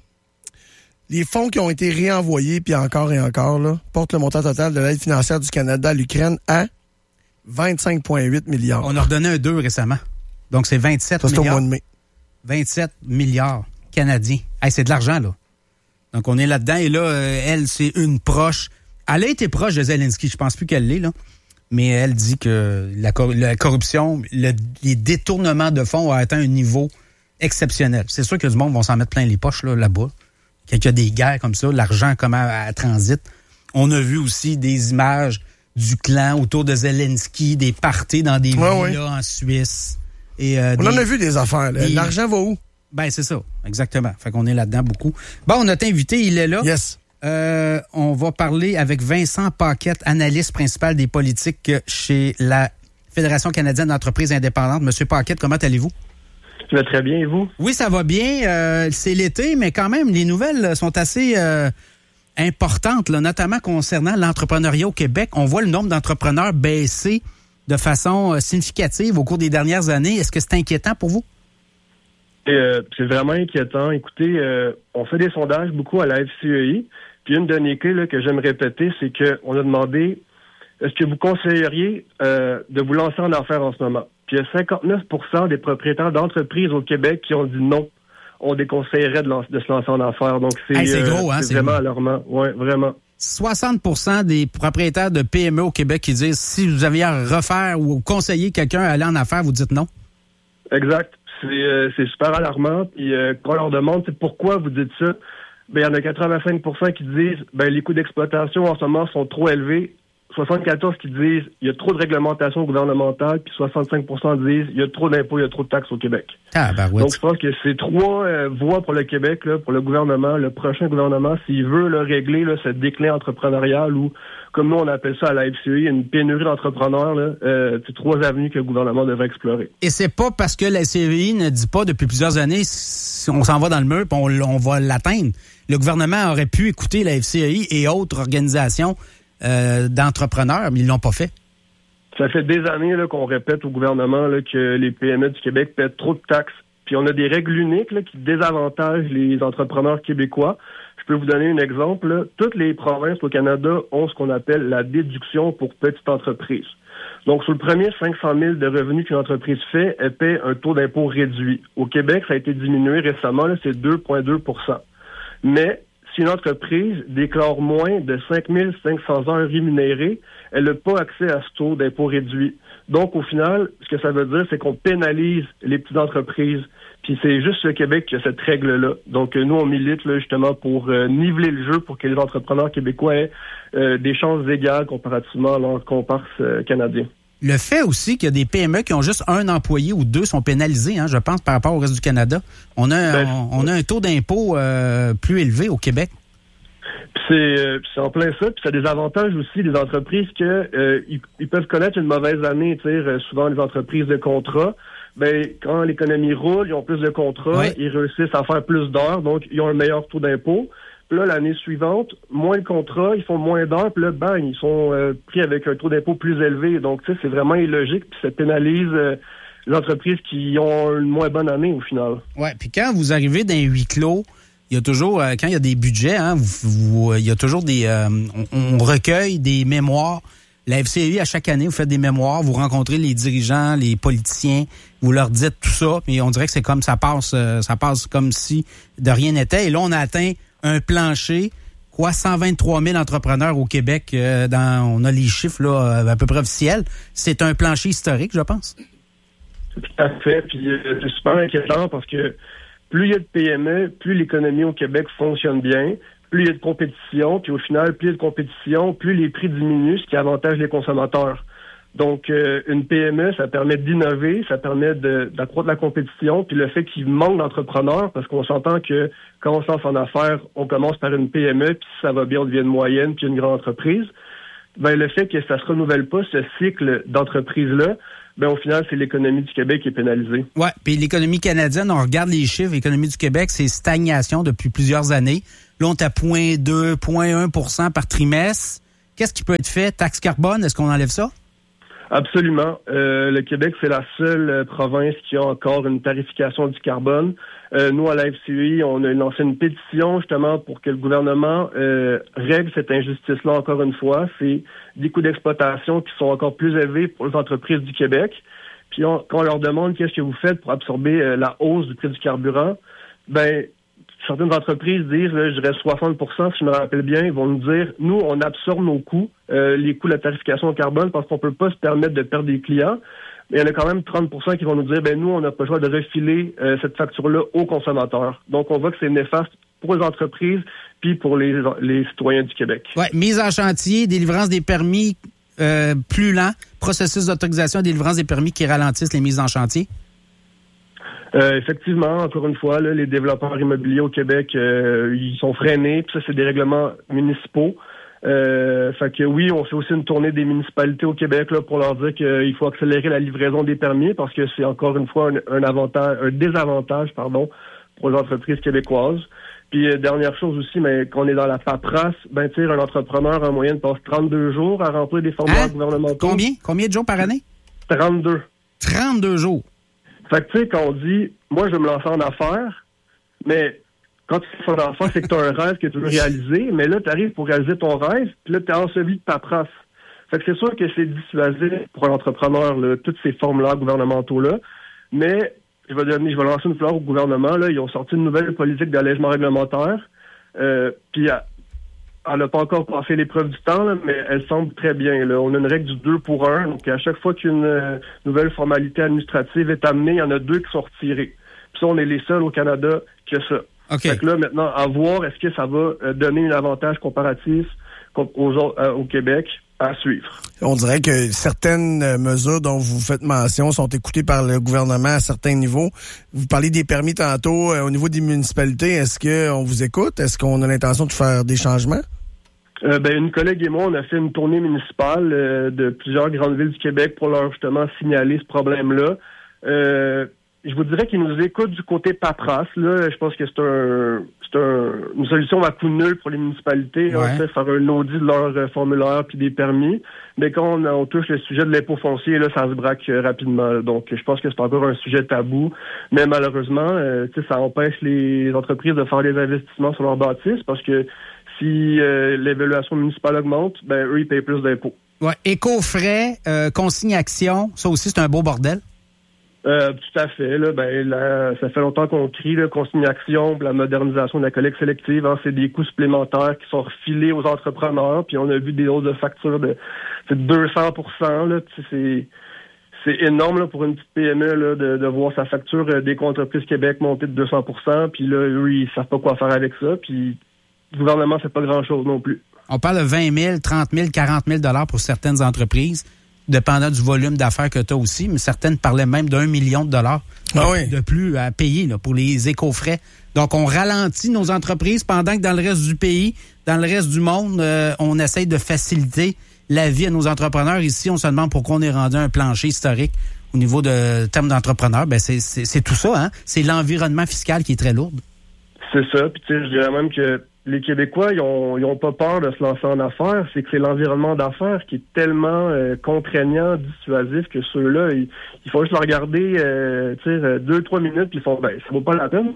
les fonds qui ont été réenvoyés, puis encore et encore, là, portent le montant total de l'aide financière du Canada à l'Ukraine à vingt-cinq virgule huit milliards. On a redonné un deux récemment. Donc, c'est vingt-sept Ça, c'est milliards. au mois de mai. vingt-sept milliards canadiens. Hey, c'est de l'argent, là. Donc, on est là-dedans. Et là, euh, elle, c'est une proche. Elle a été proche de Zelensky. Je pense plus qu'elle l'est, là. Mais elle dit que la, cor- la corruption, le, les détournements de fonds ont atteint un niveau exceptionnel. C'est sûr que du monde vont s'en mettre plein les poches, là, là-bas. Quand il y a des guerres comme ça, l'argent comment elle transite. On a vu aussi des images du clan autour de Zelensky, des parties dans des ouais, villas ouais. en Suisse. Et, euh, on des, en a vu des affaires. Là. Des... L'argent va où? Ben, c'est ça. Exactement. Fait qu'on est là-dedans beaucoup. Bon, notre invité, il est là. Yes. Euh, on va parler avec Vincent Paquette, analyste principal des politiques chez la Fédération canadienne d'entreprises indépendantes. Monsieur Paquette, comment allez-vous? Ça va très bien, et vous? Oui, ça va bien. Euh, c'est l'été, mais quand même, les nouvelles sont assez euh, importantes, là, notamment concernant l'entrepreneuriat au Québec. On voit le nombre d'entrepreneurs baisser de façon euh, significative au cours des dernières années. Est-ce que c'est inquiétant pour vous? Euh, c'est vraiment inquiétant. Écoutez, euh, on fait des sondages beaucoup à la F C E I. Puis une donnée clé là, que j'aime répéter, c'est qu'on a demandé est-ce que vous conseilleriez euh, de vous lancer en affaires en ce moment? Puis il y a cinquante-neuf pour cent des propriétaires d'entreprises au Québec qui ont dit non. On déconseillerait de, lance, de se lancer en affaires. Donc c'est, hey, c'est, gros, euh, hein, c'est, c'est vraiment gros. alarmant. Oui, vraiment. soixante pour cent des propriétaires de P M E au Québec qui disent si vous aviez à refaire ou conseiller quelqu'un à aller en affaires, vous dites non? Exact. C'est, euh, c'est super alarmant. Puis euh, quand on leur demande c'est pourquoi vous dites ça, ben il y en a quatre-vingt-cinq pour cent qui disent ben les coûts d'exploitation en ce moment sont trop élevés. soixante-quatorze pour cent qui disent il y a trop de réglementation gouvernementale, puis soixante-cinq pour cent disent il y a trop d'impôts, il y a trop de taxes au Québec. Ah, ben oui. Donc je pense que c'est trois euh, voies pour le Québec, là, pour le gouvernement, le prochain gouvernement, s'il veut là, régler là, ce déclin entrepreneurial ou comme nous on appelle ça à la F C E I, une pénurie d'entrepreneurs, là, euh, c'est trois avenues que le gouvernement devrait explorer. Et c'est pas parce que la F C E I ne dit pas depuis plusieurs années on s'en va dans le mur puis on, on va l'atteindre. Le gouvernement aurait pu écouter la F C E I et autres organisations euh, d'entrepreneurs, mais ils l'ont pas fait. Ça fait des années là, qu'on répète au gouvernement là, que les P M E du Québec paient trop de taxes. Puis on a des règles uniques là, qui désavantagent les entrepreneurs québécois. Je peux vous donner un exemple. Là. Toutes les provinces au Canada ont ce qu'on appelle la déduction pour petite entreprise. Donc, sur le premier cinq cent mille de revenus qu'une entreprise fait, elle paie un taux d'impôt réduit. Au Québec, ça a été diminué récemment, là, c'est deux virgule deux pour cent. Mais si une entreprise déclare moins de cinq mille cinq cents heures rémunérées, elle n'a pas accès à ce taux d'impôt réduit. Donc, au final, ce que ça veut dire, c'est qu'on pénalise les petites entreprises. Puis c'est juste le Québec qui a cette règle-là. Donc, nous, on milite là, justement pour euh, niveler le jeu pour que les entrepreneurs québécois aient euh, des chances égales comparativement à leurs comparses euh, canadiens. Le fait aussi qu'il y a des P M E qui ont juste un employé ou deux sont pénalisés, hein, je pense, par rapport au reste du Canada. On a, ben, on, on a un taux d'impôt euh, plus élevé au Québec. C'est, euh, c'est en plein ça, puis ça a des avantages aussi des entreprises que euh, ils, ils peuvent connaître une mauvaise année, tu sais, euh, souvent les entreprises de contrat. Ben, quand l'économie roule, ils ont plus de contrats, ouais. Ils réussissent à faire plus d'heures, donc ils ont un meilleur taux d'impôt. Puis là, l'année suivante, moins de contrats, ils font moins d'heures, puis là, bang, ils sont euh, pris avec un taux d'impôt plus élevé. Donc, tu sais, c'est vraiment illogique, puis ça pénalise euh, les entreprises qui ont une moins bonne année au final. Ouais, puis quand vous arrivez dans un huis clos, il y a toujours, euh, quand il y a des budgets, hein, vous, vous, il y a toujours des, euh, on, on recueille des mémoires. La F C E I, à chaque année, vous faites des mémoires, vous rencontrez les dirigeants, les politiciens, vous leur dites tout ça, puis on dirait que c'est comme ça passe, euh, ça passe comme si de rien n'était. Et là, on a atteint un plancher, quoi, cent vingt-trois mille entrepreneurs au Québec. Euh, dans, on a les chiffres là à peu près officiels. C'est un plancher historique, je pense. Tout à fait. Puis euh, c'est super inquiétant parce que plus il y a de P M E, plus l'économie au Québec fonctionne bien. plus il y a de compétition, puis au final, plus il y a de compétition, plus les prix diminuent, ce qui avantage les consommateurs. Donc, euh, une P M E, ça permet d'innover, ça permet de, d'accroître la compétition, puis le fait qu'il manque d'entrepreneurs, parce qu'on s'entend que quand on se lance en affaires, on commence par une P M E, puis si ça va bien, on devient une moyenne, puis une grande entreprise. Ben, le fait que ça se renouvelle pas, ce cycle d'entreprise-là, ben, au final, c'est l'économie du Québec qui est pénalisée. Ouais, puis l'économie canadienne, on regarde les chiffres, l'économie du Québec, c'est stagnation depuis plusieurs années. Là, on est à zéro virgule deux, zéro virgule un pour cent par trimestre. Qu'est-ce qui peut être fait? Taxe carbone, est-ce qu'on enlève ça? Absolument. Euh, le Québec, c'est la seule euh, province qui a encore une tarification du carbone. Euh, nous, à la F C E I, on a lancé une pétition justement pour que le gouvernement euh, règle cette injustice-là encore une fois. C'est des coûts d'exploitation qui sont encore plus élevés pour les entreprises du Québec. Puis on, quand on leur demande qu'est-ce que vous faites pour absorber euh, la hausse du prix du carburant, ben certaines entreprises disent, là, je dirais soixante pour cent, si je me rappelle bien, ils vont nous dire, nous, on absorbe nos coûts, euh, les coûts de la tarification au carbone, parce qu'on peut pas se permettre de perdre des clients. Mais il y en a quand même trente pour cent qui vont nous dire, ben nous, on n'a pas le choix de refiler euh, cette facture-là aux consommateurs. Donc, on voit que c'est néfaste pour les entreprises puis pour les, les citoyens du Québec. Oui, mise en chantier, délivrance des permis euh, plus lent, processus d'autorisation et délivrance des permis qui ralentissent les mises en chantier. Euh, effectivement, encore une fois, là, les développeurs immobiliers au Québec, euh, ils sont freinés, puis ça, c'est des règlements municipaux. Euh, fait que oui, on fait aussi une tournée des municipalités au Québec là, pour leur dire qu'il faut accélérer la livraison des permis parce que c'est encore une fois un, un avantage, un désavantage, pardon, pour les entreprises québécoises. Puis euh, dernière chose aussi, mais quand on est dans la paperasse, ben tu sais, un entrepreneur en moyenne passe trente-deux jours à remplir des formulaires hein? gouvernementaux. Combien? Combien de jours par année? trente-deux. trente-deux jours. Fait que tu sais, quand on dit, moi je vais me lancer en affaires, mais quand tu fais en affaires, c'est que tu as un rêve que tu veux réaliser, mais là, tu arrives pour réaliser ton rêve, puis là, tu es enseveli de paperasse. Fait que c'est sûr que c'est dissuasif pour un entrepreneur, là, tous ces formulaires gouvernementaux-là, mais je vais donner, je vais lancer une fleur au gouvernement, là, ils ont sorti une nouvelle politique d'allègement réglementaire, euh, puis elle n'a pas encore passé l'épreuve du temps, là, mais elle semble très bien. Là. On a une règle du deux pour un, donc à chaque fois qu'une euh, nouvelle formalité administrative est amenée, il y en a deux qui sont retirés. Puis ça, on est les seuls au Canada qui a ça. Okay. Fait que là, maintenant, à voir, est-ce que ça va euh, donner un avantage comparatif aux autres, euh, au Québec à suivre. On dirait que certaines mesures dont vous faites mention sont écoutées par le gouvernement à certains niveaux. Vous parlez des permis tantôt. Euh, au niveau des municipalités, est-ce qu'on vous écoute? Est-ce qu'on a l'intention de faire des changements? Euh, ben, une collègue et moi, on a fait une tournée municipale euh, de plusieurs grandes villes du Québec pour leur justement signaler ce problème-là. Euh, je vous dirais qu'ils nous écoutent du côté paperasse. Là, je pense que c'est un, c'est un, une solution à coût nul pour les municipalités. Ouais. On fait faire un audit de leur euh, formulaire puis des permis. Mais quand on, on touche le sujet de l'impôt foncier, là, ça se braque euh, rapidement. Là. Donc, je pense que c'est encore un sujet tabou. Mais malheureusement, euh, ça empêche les entreprises de faire des investissements sur leurs bâtisses parce que si euh, l'évaluation municipale augmente, ben eux, ils payent plus d'impôts. Ouais. Éco-frais, euh, consigne-action, ça aussi, c'est un beau bordel. Euh, tout à fait. Là, ben, là, ça fait longtemps qu'on crie là, consignation, la modernisation de la collecte sélective. Hein, c'est des coûts supplémentaires qui sont refilés aux entrepreneurs. Puis on a vu des hausses de factures de deux cents pour cent. Là, c'est, c'est énorme là, pour une petite P M E là, de, de voir sa facture euh, des entreprises Québec monter de deux cents pour cent. Puis là, eux, ils savent pas quoi faire avec ça. Puis le gouvernement fait pas grand-chose non plus. On parle de vingt mille, trente mille, quarante mille dollars pour certaines entreprises, dépendant du volume d'affaires que tu as aussi, mais certaines parlaient même d'un million de dollars ah oui. de plus à payer là, pour les éco-frais. Donc, on ralentit nos entreprises pendant que dans le reste du pays, dans le reste du monde, euh, on essaye de faciliter la vie à nos entrepreneurs. Ici, on se demande pourquoi on est rendu à un plancher historique au niveau de termes d'entrepreneurs. Ben, c'est, c'est, c'est tout ça, hein? C'est l'environnement fiscal qui est très lourd. C'est ça. Puis, tu sais, je dirais même que les Québécois, ils ont, ils ont pas peur de se lancer en affaires. C'est que c'est l'environnement d'affaires qui est tellement euh, contraignant, dissuasif que ceux-là, il, il faut juste le regarder, euh, tu sais, deux, trois minutes, puis ils font, ben, ça vaut pas la peine.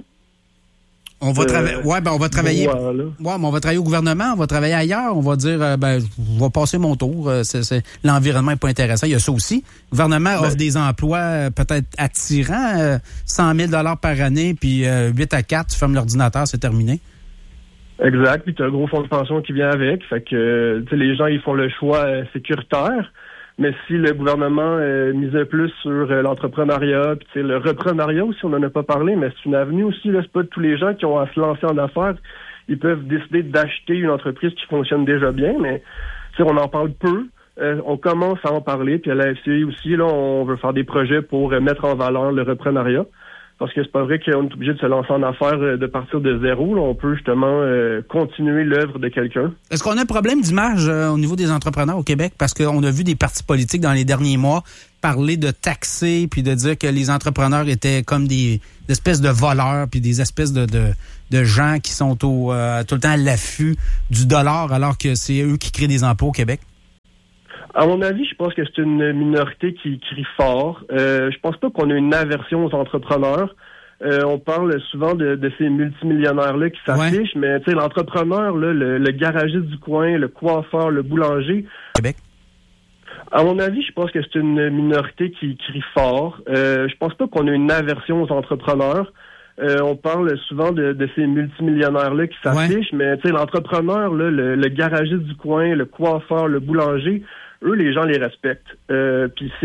On va, trava- euh, ouais, ben, on va travailler. Voilà. Ouais, mais on va travailler au gouvernement, on va travailler ailleurs. On va dire, euh, ben, je vais passer mon tour. Euh, c'est, c'est, l'environnement est pas intéressant. Il y a ça aussi. Le gouvernement ben, offre des emplois euh, peut-être attirants, euh, cent mille dollars par année, puis euh, huit à quatre, tu fermes l'ordinateur, c'est terminé. Exact, puis tu as un gros fonds de pension qui vient avec. Fait que tu sais, les gens, ils font le choix euh, sécuritaire. Mais si le gouvernement euh, misait plus sur euh, l'entrepreneuriat, puis tu sais, le reprenariat aussi, on n'en a pas parlé, mais c'est une avenue aussi. Là, c'est pas tous les gens qui ont à se lancer en affaires ils peuvent décider d'acheter une entreprise qui fonctionne déjà bien, mais on en parle peu. Euh, on commence à en parler, puis à la F C I aussi, là, on veut faire des projets pour euh, mettre en valeur le reprenariat. Parce que c'est pas vrai qu'on est obligé de se lancer en affaires euh, de partir de zéro. Là, on peut justement euh, continuer l'œuvre de quelqu'un. Est-ce qu'on a un problème d'image euh, au niveau des entrepreneurs au Québec? Parce qu'on a vu des partis politiques dans les derniers mois parler de taxer puis de dire que les entrepreneurs étaient comme des, des espèces de voleurs puis des espèces de, de, de gens qui sont au, euh, tout le temps à l'affût du dollar alors que c'est eux qui créent des emplois au Québec. À mon avis, je pense que c'est une minorité qui crie fort. Euh, je pense pas qu'on a une aversion aux entrepreneurs. Euh, on parle souvent de, de ces multimillionnaires-là qui s'affichent, ouais. mais tu sais, l'entrepreneur, là, le, le garagiste du coin, le coiffeur, le boulanger. Québec. À mon avis, je pense que c'est une minorité qui crie fort. Euh, je pense pas qu'on a une aversion aux entrepreneurs. Euh, on parle souvent de, de ces multimillionnaires-là qui s'affichent, ouais. mais tu sais, l'entrepreneur, là, le, le garagiste du coin, le coiffeur, le boulanger, eux, les gens les respectent. Euh, puis